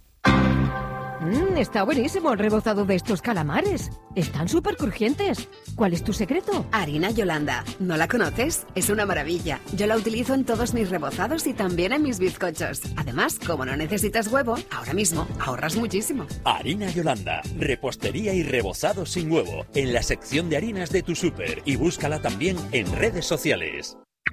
Speaker 9: Mm, está buenísimo el rebozado de estos calamares. Están súper crujientes. ¿Cuál es tu secreto?
Speaker 10: Harina Yolanda. ¿No la conoces? Es una maravilla. Yo la utilizo en todos mis rebozados y también en mis bizcochos. Además, como no necesitas huevo, ahora mismo ahorras muchísimo.
Speaker 11: Harina Yolanda. Repostería y rebozado sin huevo. En la sección de harinas de tu súper. Y búscala también en redes sociales.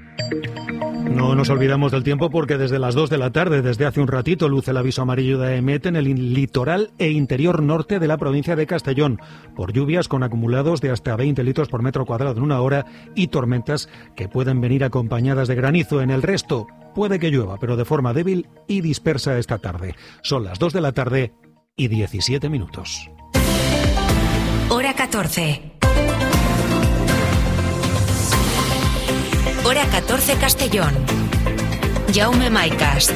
Speaker 23: No nos olvidamos del tiempo porque desde las dos de la tarde, desde hace un ratito, luce el aviso amarillo de EMET en el litoral e interior norte de la provincia de Castellón, por lluvias con acumulados de hasta veinte litros por metro cuadrado en una hora y tormentas que pueden venir acompañadas de granizo. En el resto puede que llueva, pero de forma débil y dispersa esta tarde. Son las dos de la tarde y diecisiete minutos.
Speaker 13: Hora catorce. Hora catorce Castellón. Jaume Maicas.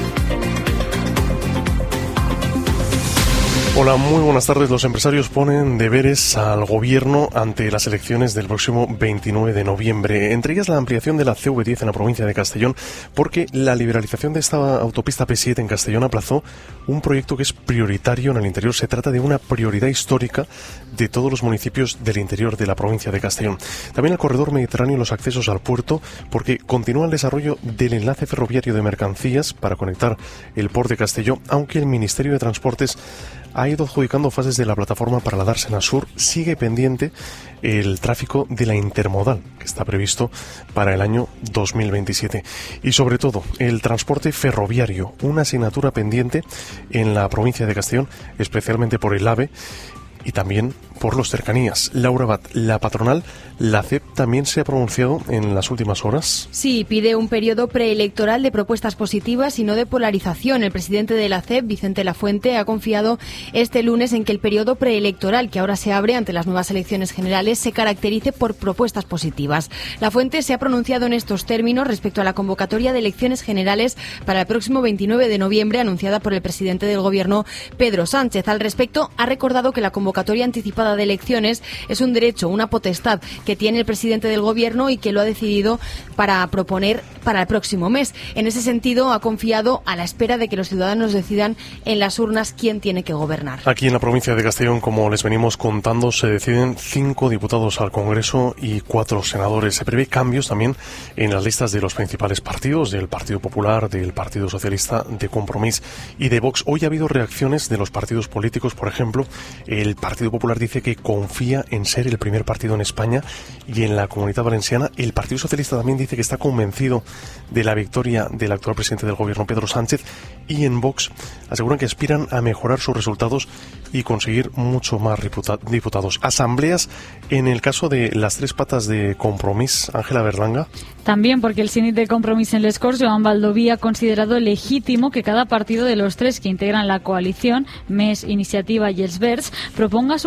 Speaker 26: Hola, muy buenas tardes. Los empresarios ponen deberes al gobierno ante las elecciones del próximo veintinueve de noviembre. Entre ellas la ampliación de la C V diez en la provincia de Castellón, porque la liberalización de esta autopista P siete en Castellón aplazó un proyecto que es prioritario en el interior. Se trata de una prioridad histórica de todos los municipios del interior de la provincia de Castellón. También el corredor mediterráneo y los accesos al puerto, porque continúa el desarrollo del enlace ferroviario de mercancías para conectar el Port de Castelló, aunque el Ministerio de Transportes ha ido adjudicando fases de la plataforma para la Dársena Sur. Sigue pendiente el tráfico de la intermodal, que está previsto para el año dos mil veintisiete. Y sobre todo, el transporte ferroviario, una asignatura pendiente en la provincia de Castellón, especialmente por el AVE y también por los cercanías. Laura Bat, la patronal, la C E P, también se ha pronunciado en las últimas horas.
Speaker 9: Sí, pide un periodo preelectoral de propuestas positivas y no de polarización. El presidente de la C E P, Vicente Lafuente, ha confiado este lunes en que el periodo preelectoral, que ahora se abre ante las nuevas elecciones generales, se caracterice por propuestas positivas. Lafuente se ha pronunciado en estos términos respecto a la convocatoria de elecciones generales para el próximo veintinueve de noviembre, anunciada por el presidente del Gobierno, Pedro Sánchez. Al respecto, ha recordado que la convocatoria anticipada de elecciones es un derecho, una potestad que tiene el presidente del Gobierno y que lo ha decidido para proponer para el próximo mes. En ese sentido, ha confiado a la espera de que los ciudadanos decidan en las urnas quién tiene que gobernar.
Speaker 26: Aquí en la provincia de Castellón, como les venimos contando, se deciden cinco diputados al Congreso y cuatro senadores. Se prevé cambios también en las listas de los principales partidos, del Partido Popular, del Partido Socialista, de Compromís y de Vox. Hoy ha habido reacciones de los partidos políticos. Por ejemplo, el Partido Popular dice que confía en ser el primer partido en España y en la Comunidad Valenciana. El Partido Socialista también dice que está convencido de la victoria del actual presidente del Gobierno, Pedro Sánchez, y en Vox aseguran que aspiran a mejorar sus resultados y conseguir mucho más diputados. Asambleas en el caso de las tres patas de Compromís. Ángela Berlanga.
Speaker 27: También porque el síndic de Compromís en les Corts, Joan Baldoví, ha considerado legítimo que cada partido de los tres que integran la coalición, M E S, Iniciativa y Els Verds, proponga a su candidato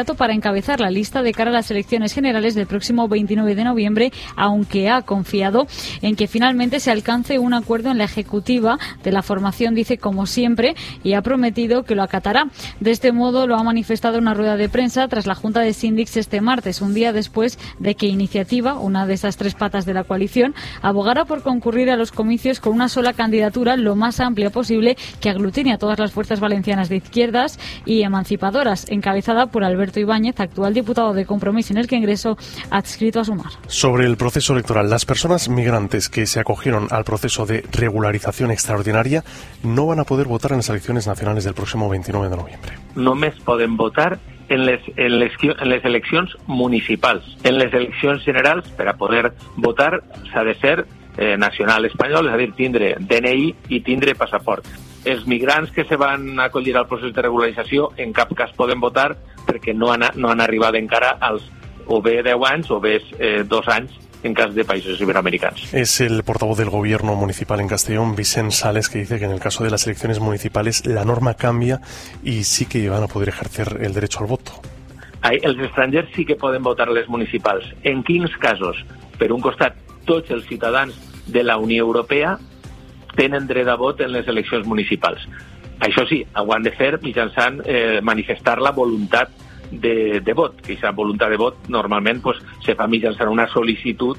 Speaker 27: candidato para encabezar la lista de cara a las elecciones generales del próximo veintinueve de noviembre, aunque ha confiado en que finalmente se alcance un acuerdo en la ejecutiva de la formación, dice, como siempre, y ha prometido que lo acatará. De este modo lo ha manifestado en una rueda de prensa tras la Junta de Síndics este martes, un día después de que Iniciativa, una de esas tres patas de la coalición, abogara por concurrir a los comicios con una sola candidatura lo más amplia posible que aglutine a todas las fuerzas valencianas de izquierdas y emancipadoras, encabezada por Alberto Ibáñez, actual diputado de Compromís en el Congreso, adscrito a Sumar.
Speaker 26: Sobre el proceso electoral, las personas migrantes que se acogieron al proceso de regularización extraordinaria no van a poder votar en las elecciones nacionales del próximo veintinueve de noviembre.
Speaker 1: Només poden votar en les, en les, en les eleccions municipals. En les eleccions generals, per a poder votar, s'ha de ser eh, nacional espanyol, és a dir, tindre D N I i tindre passaport. Els migrants que se van acollir al procés de regularització en cap cas poden votar perquè no han, no han arribat encara als o bé deu anys o bé eh, dos anys en caso de países iberoamericanos.
Speaker 26: Es el portavoz del gobierno municipal en Castellón, Vicent Sales, que dice que en el caso de las elecciones municipales la norma cambia y sí que van a poder ejercer el derecho al voto.
Speaker 1: Els estrangers sí que poden votar a les municipals. En quins casos? Per un costat, tots els ciutadans de la Unió Europea tenen dret a vot en les eleccions municipals. Això sí, ho han de fer mitjançant eh, manifestar la voluntat de, de vot, que aquesta voluntat de vot normalment pues, se fa mitjançant una sol·licitud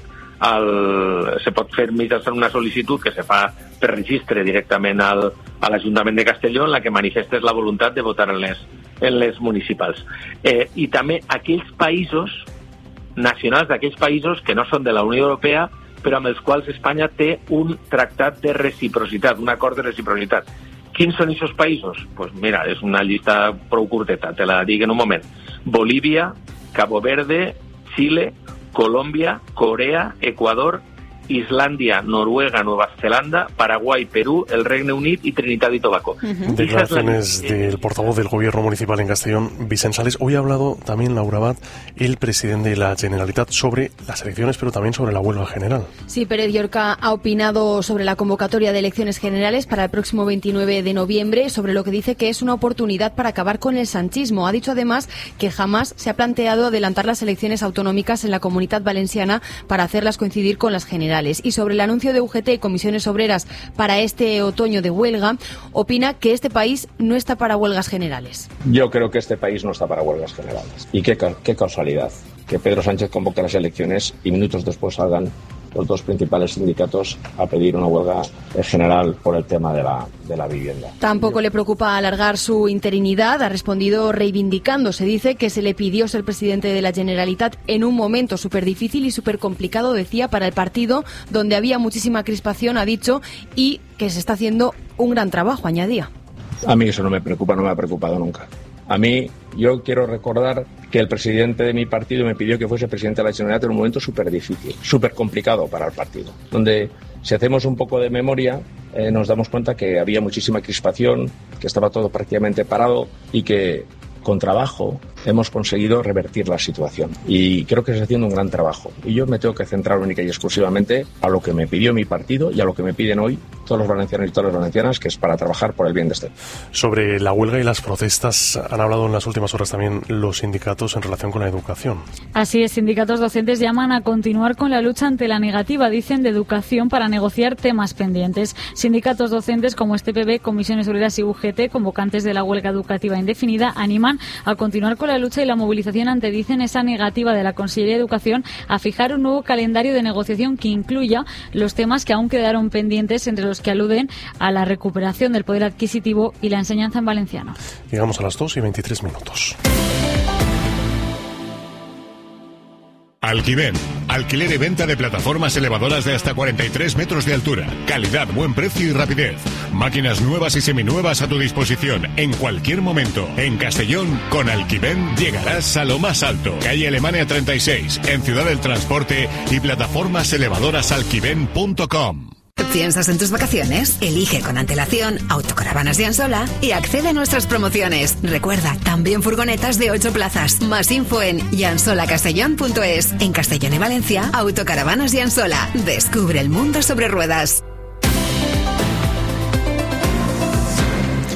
Speaker 1: al, se pot fer mitjançant una sol·licitud que se fa per registre directament al, a l'Ajuntament de Castelló, en la que manifestes la voluntat de votar en les, en les municipals. Eh, I també aquells països nacionals d'aquells països que no són de la Unió Europea però amb els quals Espanya té un tractat de reciprocitat, un acord de reciprocitat. Quins són aquests països? Pues mira, és una llista prou curteta, te la dic en un moment. Bolívia, Cabo Verde, Xile, Colòmbia, Corea, Ecuador, Islandia, Noruega, Nueva Zelanda, Paraguay, Perú, el Regne Unit y Trinidad y Tobago.
Speaker 26: Uh-huh. Declaraciones del portavoz del Gobierno Municipal en Castellón, Vicent Sales. Hoy ha hablado también Laura Abad, el presidente de la Generalitat, sobre las elecciones, pero también sobre la huelga general.
Speaker 9: Sí, Pérez Llorca ha opinado sobre la convocatoria de elecciones generales para el próximo veintinueve de noviembre, sobre lo que dice que es una oportunidad para acabar con el sanchismo. Ha dicho además que jamás se ha planteado adelantar las elecciones autonómicas en la Comunitat Valenciana para hacerlas coincidir con las generales. Y sobre el anuncio de U G T y comisiones obreras para este otoño de huelga, opina que este país no está para huelgas generales.
Speaker 6: Yo creo que este país no está para huelgas generales. Y qué, qué casualidad que Pedro Sánchez convoque las elecciones y minutos después salgan los dos principales sindicatos a pedir una huelga general por el tema de la, de la vivienda.
Speaker 9: Tampoco le preocupa alargar su interinidad. Ha respondido reivindicándose. Dice que se le pidió ser presidente de la Generalitat en un momento súper difícil y súper complicado, decía, para el partido, donde había muchísima crispación, ha dicho, y que se está haciendo un gran trabajo, añadía.
Speaker 6: A mí eso no me preocupa, no me ha preocupado nunca. A mí, yo quiero recordar que el presidente de mi partido me pidió que fuese presidente de la Generalitat en un momento súper difícil, súper complicado para el partido, donde si hacemos un poco de memoria eh, nos damos cuenta que había muchísima crispación, que estaba todo prácticamente parado y que con trabajo hemos conseguido revertir la situación. Y creo que se está haciendo un gran trabajo. Y yo me tengo que centrar única y exclusivamente a lo que me pidió mi partido y a lo que me piden hoy todos los valencianos y todas las valencianas, que es para trabajar por el bien de este.
Speaker 26: Sobre la huelga y las protestas, han hablado en las últimas horas también los sindicatos en relación con la educación.
Speaker 27: Así es, sindicatos docentes llaman a continuar con la lucha ante la negativa, dicen, de educación para negociar temas pendientes. Sindicatos docentes como este P B, Comisiones Obreras y U G T, convocantes de la huelga educativa indefinida, animan a continuar con la lucha y la movilización ante, dicen, esa negativa de la Consellería de Educación a fijar un nuevo calendario de negociación que incluya los temas que aún quedaron pendientes, entre los que aluden a la recuperación del poder adquisitivo y la enseñanza en valenciano.
Speaker 26: Llegamos a las dos y veintitrés minutos.
Speaker 12: Alquiven, alquiler y venta de plataformas elevadoras de hasta cuarenta y tres metros de altura. Calidad, buen precio y rapidez. Máquinas nuevas y seminuevas a tu disposición en cualquier momento. En Castellón, con Alquiven llegarás a lo más alto. Calle Alemania treinta y seis, en Ciudad del Transporte, y plataformas elevadoras alquiven punto com.
Speaker 10: ¿Piensas en tus vacaciones? Elige con antelación Autocaravanas Llansola y accede a nuestras promociones. Recuerda, también furgonetas de ocho plazas. Más info en llansola castellón punto es. En Castellón y Valencia, Autocaravanas Llansola. Descubre el mundo sobre ruedas.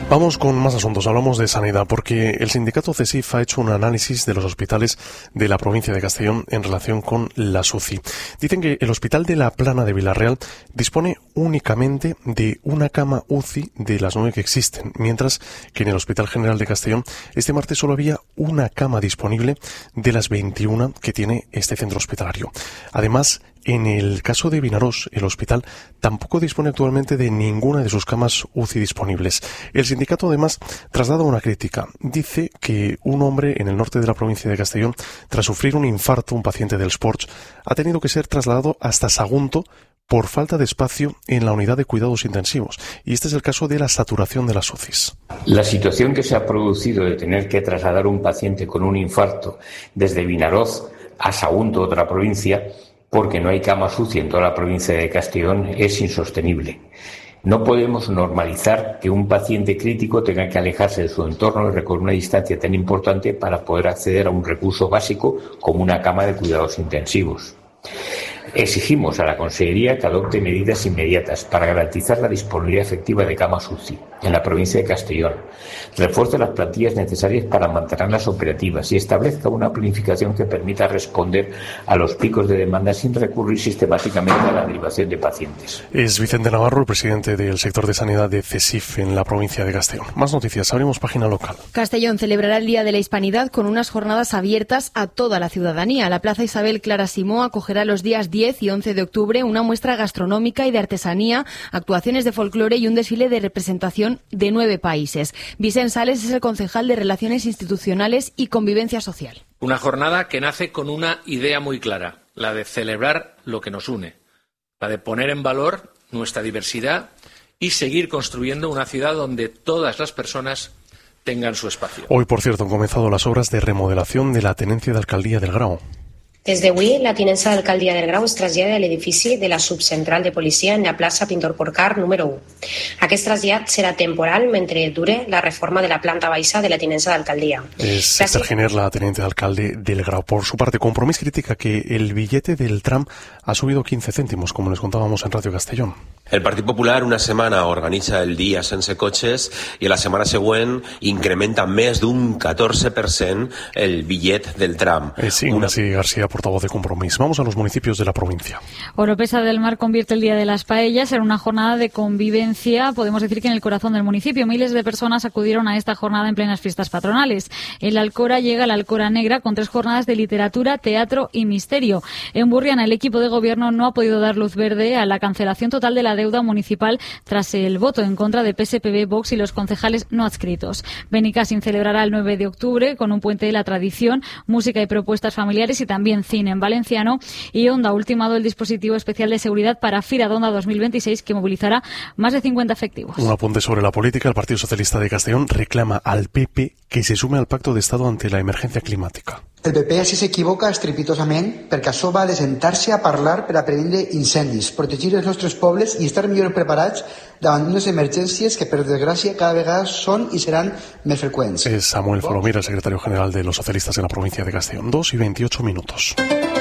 Speaker 26: Vamos con más asuntos. Hablamos de sanidad porque el sindicato CESIF ha hecho un análisis de los hospitales de la provincia de Castellón en relación con las U C I. Dicen que el hospital de la Plana de Villarreal dispone únicamente de una cama U C I de las nueve que existen, mientras que en el Hospital General de Castellón este martes solo había una cama disponible de las veintiuna que tiene este centro hospitalario. Además, en el caso de Vinarós, el hospital tampoco dispone actualmente de ninguna de sus camas U C I disponibles. El sindicato, además, traslada una crítica. Dice que un hombre en el norte de la provincia de Castellón, tras sufrir un infarto, un paciente del Sports, ha tenido que ser trasladado hasta Sagunto por falta de espacio en la unidad de cuidados intensivos. Y este es el caso de la saturación de las U C Is.
Speaker 15: La situación que se ha producido de tener que trasladar un paciente con un infarto desde Vinaroz a Sagunto, otra provincia, porque no hay camas U C I en toda la provincia de Castellón, es insostenible. No podemos normalizar que un paciente crítico tenga que alejarse de su entorno y recorrer una distancia tan importante para poder acceder a un recurso básico como una cama de cuidados intensivos. Exigimos a la Consejería que adopte medidas inmediatas para garantizar la disponibilidad efectiva de camas U C I en la provincia de Castellón, refuerce las plantillas necesarias para mantenerlas operativas y establezca una planificación que permita responder a los picos de demanda sin recurrir sistemáticamente a la derivación de pacientes.
Speaker 26: Es Vicente Navarro, el presidente del sector de sanidad de CESIF en la provincia de Castellón. Más noticias, abrimos página local.
Speaker 9: Castellón celebrará el Día de la Hispanidad con unas jornadas abiertas a toda la ciudadanía. La Plaza Isabel Clara Simó acogerá los días diez y once de octubre una muestra gastronómica y de artesanía, actuaciones de folclore y un desfile de representación de nueve países. Vicente Sales es el concejal de Relaciones Institucionales y Convivencia Social.
Speaker 16: Una jornada que nace con una idea muy clara, la de celebrar lo que nos une, la de poner en valor nuestra diversidad y seguir construyendo una ciudad donde todas las personas tengan su espacio.
Speaker 26: Hoy, por cierto, han comenzado las obras de remodelación de la tenencia de alcaldía del Grau.
Speaker 22: Des d'avui, la tinença d'alcaldia del Grau es trasllada a l'edifici de la subcentral de policia en la plaça Pintor Porcar número u. Aquest trasllat serà temporal mentre dure la reforma de la planta baixa de la tinença d'alcaldia.
Speaker 26: Es Esther Giner, la teniente de alcalde del Grau. Por su parte, Compromís critica que el billete del tram ha subido quince céntimos, como les contábamos en Radio Castellón.
Speaker 17: El Partit Popular una setmana organitza el dia sense cotxes i la setmana següent incrementa més d'un catorce per cent el bitllet del tram.
Speaker 26: Es Ignacio una... García, portavoz de Compromís. Vamos a los municipios de la provincia.
Speaker 27: Oropesa del Mar convierte el Día de las Paellas en una jornada de convivencia, podemos decir que en el corazón del municipio. Miles de personas acudieron a esta jornada en plenas fiestas patronales. En la Alcora llega la Alcora Negra con tres jornadas de literatura, teatro y misterio. En Burriana el equipo de gobierno no ha podido dar luz verde a la cancelación total de la deuda municipal tras el voto en contra de P S P B, Vox y los concejales no adscritos. Benicàssim celebrará el nueve de octubre con un puente de la tradición, música y propuestas familiares y también cine en valenciano. Y Onda ha ultimado el dispositivo especial de seguridad para Fira d'Onda dos mil veintiséis que movilizará más de cincuenta efectivos.
Speaker 26: Un apunte sobre la política. El Partido Socialista de Castellón reclama al P P que se sume al pacto de Estado ante la emergencia climática.
Speaker 18: El P P, si s'equivoca estrepitosament, perquè això va de sentar-se a parlar per a previndre incendis, protegir els nostres pobles i estar millor preparats davant d'unes emergències que, per desgràcia, cada vegada són i seran més freqüents.
Speaker 26: Es Samuel Folomira, el secretario general de los socialistas en la provincia de Castellón. Dos y veintiocho minutos.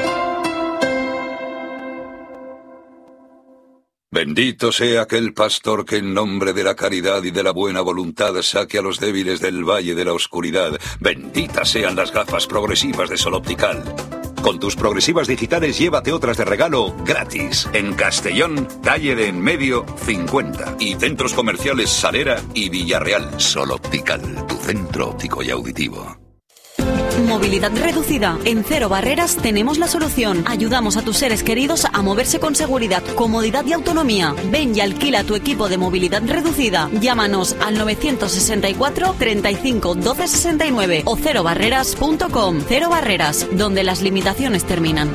Speaker 19: Bendito sea aquel pastor que en nombre de la caridad y de la buena voluntad saque a los débiles del valle de la oscuridad. Benditas sean las gafas progresivas de Sol Optical. Con tus progresivas digitales llévate otras de regalo gratis. En Castellón, calle de en medio cincuenta. Y centros comerciales Salera y Villarreal. Sol Optical, tu centro óptico y auditivo.
Speaker 20: Movilidad reducida. En Cero Barreras tenemos la solución. Ayudamos a tus seres queridos a moverse con seguridad, comodidad y autonomía. Ven y alquila tu equipo de movilidad reducida. Llámanos al novecientos sesenta y cuatro, treinta y cinco, doce sesenta y nueve o cero barreras punto com. Cero Barreras, donde las limitaciones terminan.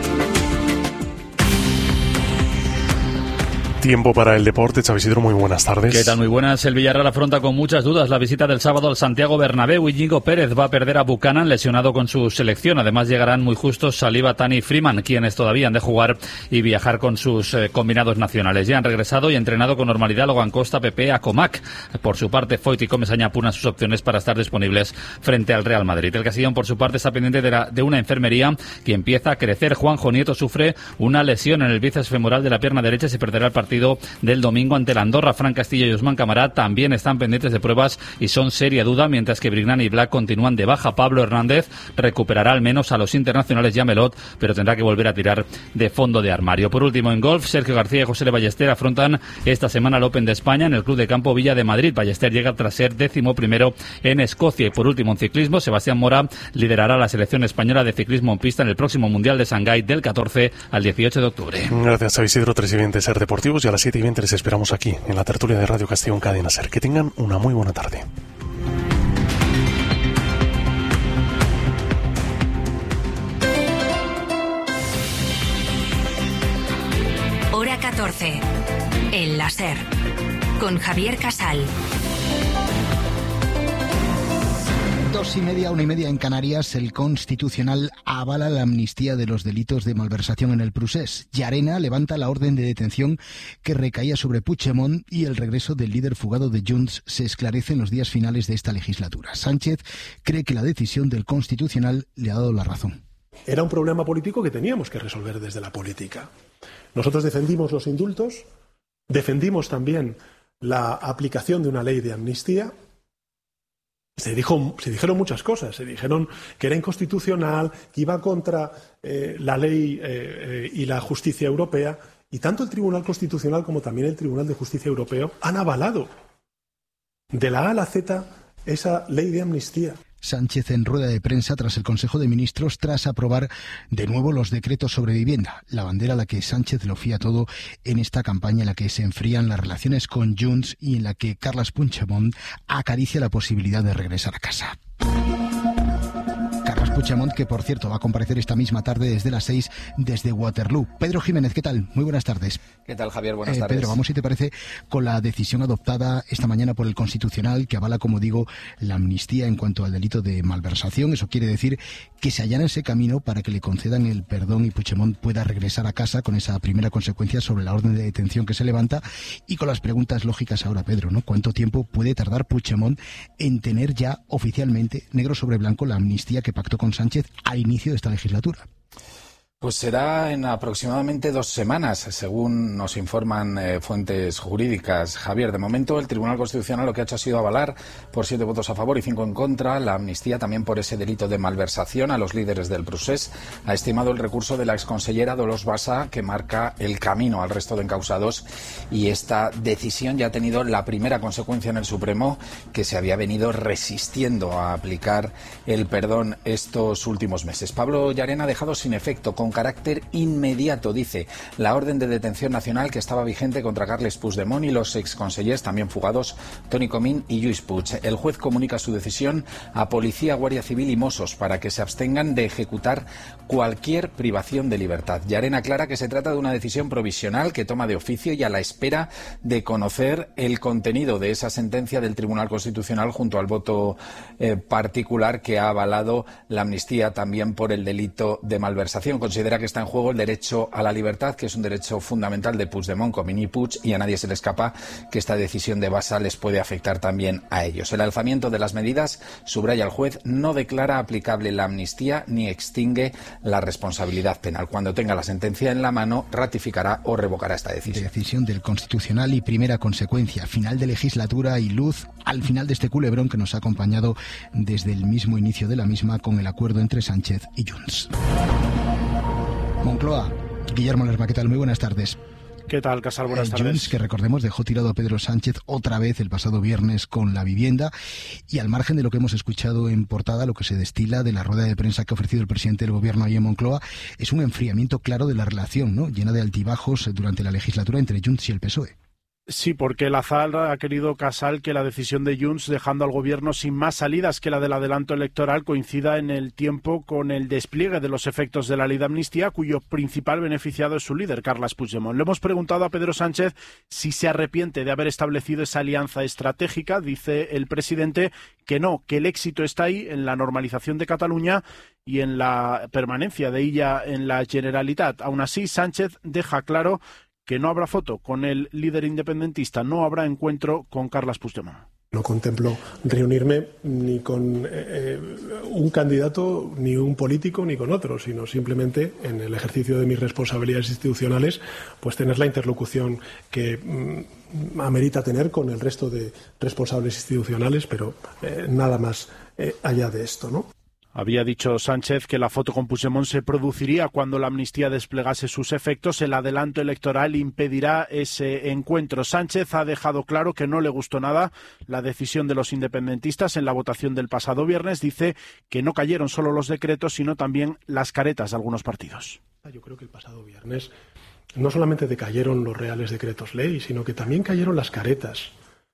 Speaker 26: Tiempo para el deporte. Xavi Isidro, muy buenas tardes.
Speaker 21: ¿Qué tal? Muy buenas. El Villarreal afronta con muchas dudas la visita del sábado al Santiago Bernabéu. Íñigo Pérez va a perder a Buchanan, lesionado con su selección. Además llegarán muy justos Saliba, Tani y Freeman, quienes todavía han de jugar y viajar con sus eh, combinados nacionales. Ya han regresado y entrenado con normalidad Logan Costa, Pepe, Acomac. Por su parte, Foyt y Comesaña apunan sus opciones para estar disponibles frente al Real Madrid. El Castellón, por su parte, está pendiente de, la, de una enfermería que empieza a crecer. Juanjo Nieto sufre una lesión en el bíceps femoral de la pierna derecha y se perderá el partido partido del domingo ante la Andorra. Fran Castillo y Ousmane Camara también están pendientes de pruebas y son seria duda, mientras que Brignan y Black continúan de baja. Pablo Hernández recuperará al menos a los internacionales Jamelot, pero tendrá que volver a tirar de fondo de armario. Por último, en golf, Sergio García y José Le Ballester afrontan esta semana el Open de España en el Club de Campo Villa de Madrid. Ballester llega tras ser décimo primero en Escocia. Y por último, en ciclismo, Sebastián Mora liderará la selección española de ciclismo en pista en el próximo Mundial de Shanghái del catorce al dieciocho de octubre.
Speaker 26: Gracias a Isidro, tres y veinte Ser Deportivos, y a las siete y veinte les esperamos aquí en la tertulia de Radio Castellón Cadena Ser. Que tengan una muy buena tarde.
Speaker 13: Hora catorce, en la Ser, con Javier Casal.
Speaker 2: Dos y media, una y media en Canarias, el Constitucional avala la amnistía de los delitos de malversación en el Prusés. Llarena levanta la orden de detención que recaía sobre Puigdemont y el regreso del líder fugado de Junts se esclarece en los días finales de esta legislatura. Sánchez cree que la decisión del Constitucional le ha dado la razón.
Speaker 3: Era un problema político que teníamos que resolver desde la política. Nosotros defendimos los indultos, defendimos también la aplicación de una ley de amnistía. Se, dijo, se dijeron muchas cosas, se dijeron que era inconstitucional, que iba contra eh, la ley eh, eh, y la justicia europea, y tanto el Tribunal Constitucional como también el Tribunal de Justicia Europeo han avalado de la A a la Z esa ley de amnistía.
Speaker 2: Sánchez en rueda de prensa tras el Consejo de Ministros tras aprobar de nuevo los decretos sobre vivienda, la bandera a la que Sánchez lo fía todo en esta campaña en la que se enfrían las relaciones con Junts y en la que Carles Puigdemont acaricia la posibilidad de regresar a casa. Carles Puigdemont, que por cierto va a comparecer esta misma tarde desde las seis desde Waterloo. Pedro Jiménez, ¿qué tal? Muy buenas tardes.
Speaker 4: ¿Qué tal, Javier? Buenas
Speaker 2: eh,
Speaker 4: tardes.
Speaker 2: Pedro, vamos, si te parece, con la decisión adoptada esta mañana por el Constitucional que avala, como digo, la amnistía en cuanto al delito de malversación. Eso quiere decir que se allana ese camino para que le concedan el perdón y Puigdemont pueda regresar a casa, con esa primera consecuencia sobre la orden de detención que se levanta, y con las preguntas lógicas ahora, Pedro, ¿no? ¿Cuánto tiempo puede tardar Puigdemont en tener ya oficialmente, negro sobre blanco, la amnistía que pactó con Sánchez al inicio de esta legislatura?
Speaker 4: Pues será en aproximadamente dos semanas, según nos informan eh, fuentes jurídicas. Javier, de momento el Tribunal Constitucional lo que ha hecho ha sido avalar por siete votos a favor y cinco en contra la amnistía también por ese delito de malversación a los líderes del Prusés. Ha estimado el recurso de la exconsellera Dolors Bassa, que marca el camino al resto de encausados, y esta decisión ya ha tenido la primera consecuencia en el Supremo, que se había venido resistiendo a aplicar el perdón estos últimos meses. Pablo Llarena ha dejado sin efecto, con carácter inmediato, dice, la orden de detención nacional que estaba vigente contra Carles Puigdemont y los exconsellers también fugados Toni Comín y Lluís Puig. El juez comunica su decisión a Policía, Guardia Civil y Mossos para que se abstengan de ejecutar cualquier privación de libertad. Llarena aclara que se trata de una decisión provisional que toma de oficio y a la espera de conocer el contenido de esa sentencia del Tribunal Constitucional junto al voto eh, particular que ha avalado la amnistía también por el delito de malversación. Considera que está en juego el derecho a la libertad, que es un derecho fundamental de Puigdemont, Comín y Puig, y a nadie se le escapa que esta decisión de Bassa les puede afectar también a ellos. El alzamiento de las medidas, subraya el juez, no declara aplicable la amnistía ni extingue la responsabilidad penal. Cuando tenga la sentencia en la mano, ratificará o revocará esta decisión.
Speaker 2: Decisión del Constitucional y primera consecuencia, final de legislatura y luz al final de este culebrón que nos ha acompañado desde el mismo inicio de la misma con el acuerdo entre Sánchez y Junts. Moncloa, Guillermo Lerma, ¿qué tal? Muy buenas tardes.
Speaker 24: ¿Qué tal, Casal? Buenas
Speaker 2: eh,
Speaker 24: tardes.
Speaker 2: Junts, que recordemos, dejó tirado a Pedro Sánchez otra vez el pasado viernes con la vivienda, y al margen de lo que hemos escuchado en portada, lo que se destila de la rueda de prensa que ha ofrecido el presidente del gobierno ahí en Moncloa es un enfriamiento claro de la relación, ¿no?, llena de altibajos durante la legislatura entre Junts y el P S O E.
Speaker 24: Sí, porque el azar ha querido, Casal, que la decisión de Junts, dejando al gobierno sin más salidas que la del adelanto electoral, coincida en el tiempo con el despliegue de los efectos de la ley de amnistía, cuyo principal beneficiado es su líder, Carles Puigdemont. Le hemos preguntado a Pedro Sánchez si se arrepiente de haber establecido esa alianza estratégica. Dice el presidente que no, que el éxito está ahí, en la normalización de Cataluña y en la permanencia de ella en la Generalitat. Aún así, Sánchez deja claro que no habrá foto con el líder independentista, no habrá encuentro con Carles Puigdemont.
Speaker 3: No contemplo reunirme ni con eh, un candidato, ni un político, ni con otro, sino simplemente en el ejercicio de mis responsabilidades institucionales, pues tener la interlocución que mm, amerita tener con el resto de responsables institucionales, pero eh, nada más eh, allá de esto, ¿no?
Speaker 5: Había dicho Sánchez que la foto con Puigdemont se produciría cuando la amnistía desplegase sus efectos. El adelanto electoral impedirá ese encuentro. Sánchez ha dejado claro que no le gustó nada la decisión de los independentistas en la votación del pasado viernes. Dice que no cayeron solo los decretos, sino también las caretas de algunos partidos.
Speaker 3: Yo creo que el pasado viernes no solamente decayeron los reales decretos ley, sino que también cayeron las caretas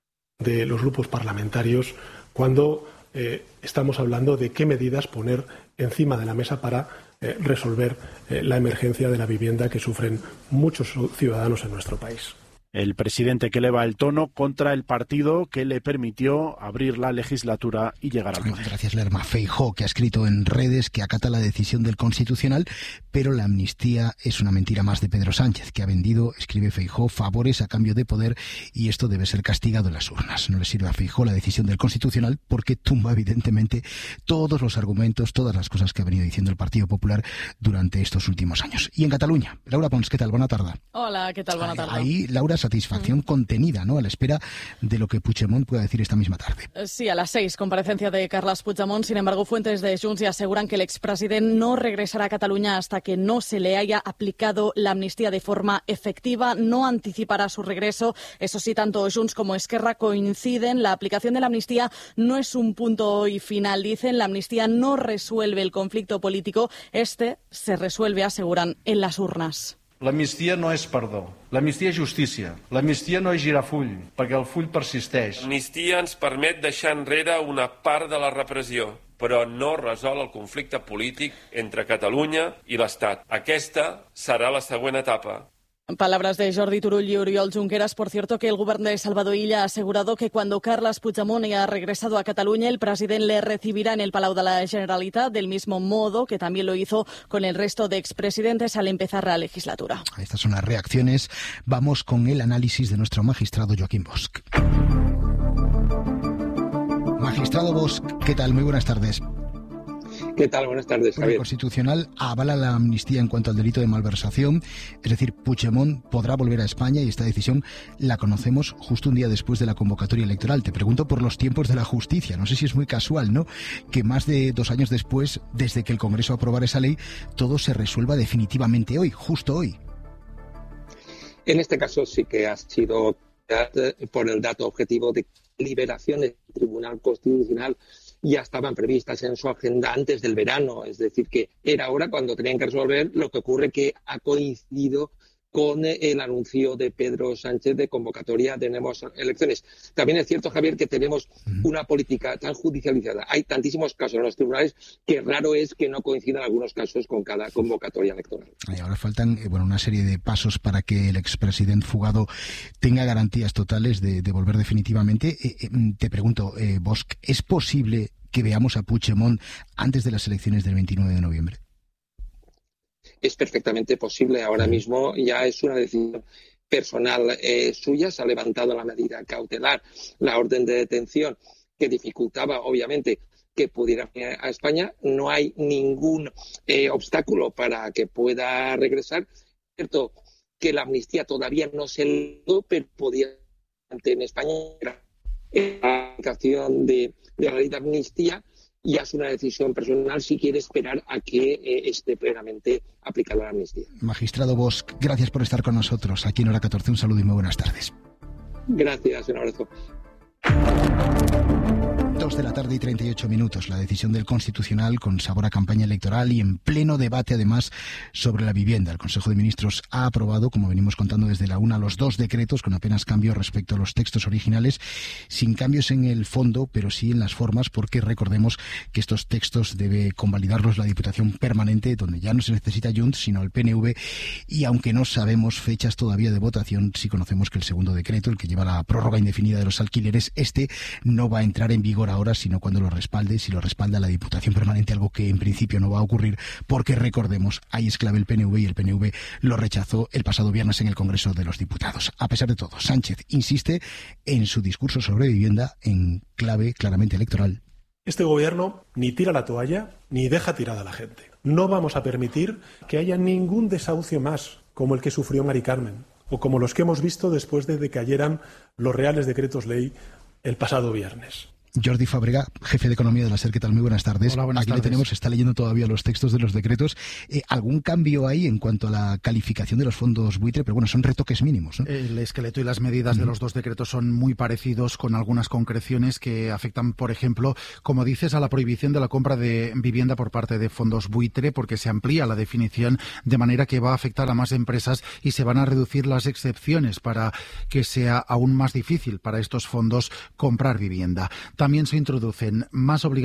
Speaker 3: de los grupos parlamentarios cuando Eh, estamos hablando de qué medidas poner encima de la mesa para eh, resolver eh, la emergencia de la vivienda que sufren muchos ciudadanos en nuestro país.
Speaker 5: El presidente que eleva el tono contra el partido que le permitió abrir la legislatura y llegar al poder.
Speaker 2: Gracias, Lerma. Feijóo, que ha escrito en redes que acata la decisión del Constitucional, pero la amnistía es una mentira más de Pedro Sánchez, que ha vendido, escribe Feijóo, favores a cambio de poder, y esto debe ser castigado en las urnas. No le sirve a Feijóo la decisión del Constitucional porque tumba evidentemente todos los argumentos, todas las cosas que ha venido diciendo el Partido Popular durante estos últimos años. Y en Cataluña, Laura Pons, ¿qué tal? Buena tarde.
Speaker 7: Hola, ¿qué tal? Buena tarde.
Speaker 2: Ahí, Laura, satisfacción mm. contenida, ¿no?, a la espera de lo que Puigdemont pueda decir esta misma tarde.
Speaker 7: Sí, a las seis, comparecencia de Carles Puigdemont. Sin embargo, fuentes de Junts ya aseguran que el expresidente no regresará a Cataluña hasta que no se le haya aplicado la amnistía de forma efectiva. No anticipará su regreso. Eso sí, tanto Junts como Esquerra coinciden. La aplicación de la amnistía no es un punto y final. Dicen, la amnistía no resuelve el conflicto político. Este se resuelve, aseguran, en las urnas.
Speaker 8: L'amnistia no és perdó, l'amnistia és justícia, l'amnistia no és girar full, perquè el full persisteix.
Speaker 11: L'amnistia ens permet deixar enrere una part de la repressió, però no resol el conflicte polític entre Catalunya i l'Estat. Aquesta serà la següent etapa.
Speaker 7: Palabras de Jordi Turull y Oriol Junqueras. Por cierto, que el gobierno de Salvador Illa ha asegurado que cuando Carles Puigdemont haya regresado a Cataluña, el presidente le recibirá en el Palau de la Generalitat, del mismo modo que también lo hizo con el resto de expresidentes al empezar la legislatura.
Speaker 2: Estas son las reacciones. Vamos con el análisis de nuestro magistrado Joaquín Bosch. Magistrado Bosch, ¿qué tal? Muy buenas tardes.
Speaker 14: ¿Qué tal? Buenas tardes, Javier.
Speaker 2: El Constitucional avala la amnistía en cuanto al delito de malversación, es decir, Puigdemont podrá volver a España y esta decisión la conocemos justo un día después de la convocatoria electoral. Te pregunto por los tiempos de la justicia. No sé si es muy casual, ¿no?, que más de dos años después, desde que el Congreso aprobara esa ley, todo se resuelva definitivamente hoy, justo hoy.
Speaker 14: En este caso sí que ha sido por el dato objetivo de liberación del Tribunal Constitucional. Ya estaban previstas en su agenda antes del verano, es decir, que era ahora cuando tenían que resolver. Lo que ocurre que ha coincidido con el anuncio de Pedro Sánchez de convocatoria de nuevas elecciones. También es cierto, Javier, que tenemos una política tan judicializada. Hay tantísimos casos en los tribunales que raro es que no coincidan algunos casos con cada convocatoria electoral.
Speaker 2: Y ahora faltan eh, bueno, una serie de pasos para que el expresidente fugado tenga garantías totales de, de volver definitivamente. Eh, eh, te pregunto, eh, Bosch, ¿es posible que veamos a Puigdemont antes de las elecciones del veintinueve de noviembre?
Speaker 14: Es perfectamente posible. Ahora mismo ya es una decisión personal eh, suya. Se ha levantado la medida cautelar, la orden de detención, que dificultaba, obviamente, que pudiera venir a España. No hay ningún eh, obstáculo para que pueda regresar. Es cierto que la amnistía todavía no se logró, pero podía en España la aplicación de, de la ley de amnistía. Ya es una decisión personal si quiere esperar a que eh, esté plenamente aplicada la amnistía.
Speaker 2: Magistrado Bosch, gracias por estar con nosotros aquí en Hora catorce. Un saludo y muy buenas tardes.
Speaker 14: Gracias, un abrazo.
Speaker 2: Dos de la tarde y treinta y ocho minutos. La decisión del Constitucional con sabor a campaña electoral y en pleno debate, además, sobre la vivienda. El Consejo de Ministros ha aprobado, como venimos contando desde la una, los dos decretos con apenas cambios respecto a los textos originales, sin cambios en el fondo, pero sí en las formas, porque recordemos que estos textos debe convalidarlos la Diputación Permanente, donde ya no se necesita Junts, sino el P N V, y aunque no sabemos fechas todavía de votación, sí conocemos que el segundo decreto, el que lleva la prórroga indefinida de los alquileres, este no va a entrar en vigor por ahora, sino cuando lo respalde, si lo respalda la Diputación Permanente, algo que en principio no va a ocurrir, porque recordemos, ahí es clave el P N V y el P N V lo rechazó el pasado viernes en el Congreso de los Diputados. A pesar de todo, Sánchez insiste en su discurso sobre vivienda en clave claramente electoral.
Speaker 3: Este gobierno ni tira la toalla ni deja tirada a la gente. No vamos a permitir que haya ningún desahucio más como el que sufrió Mari Carmen o como los que hemos visto después de que cayeran los reales decretos ley el pasado viernes.
Speaker 2: Jordi Fábrega, jefe de Economía de la SER, ¿qué tal? Muy buenas tardes.
Speaker 1: Hola, buenas
Speaker 2: Aquí
Speaker 1: tardes.
Speaker 2: le tenemos, está leyendo todavía los textos de los decretos. Eh, ¿Algún cambio ahí en cuanto a la calificación de los fondos buitre? Pero bueno, son retoques mínimos, ¿no?
Speaker 1: El esqueleto y las medidas uh-huh. de los dos decretos son muy parecidos, con algunas concreciones que afectan, por ejemplo, como dices, a la prohibición de la compra de vivienda por parte de fondos buitre, porque se amplía la definición de manera que va a afectar a más empresas y se van a reducir las excepciones para que sea aún más difícil para estos fondos comprar vivienda. También se introducen más obligaciones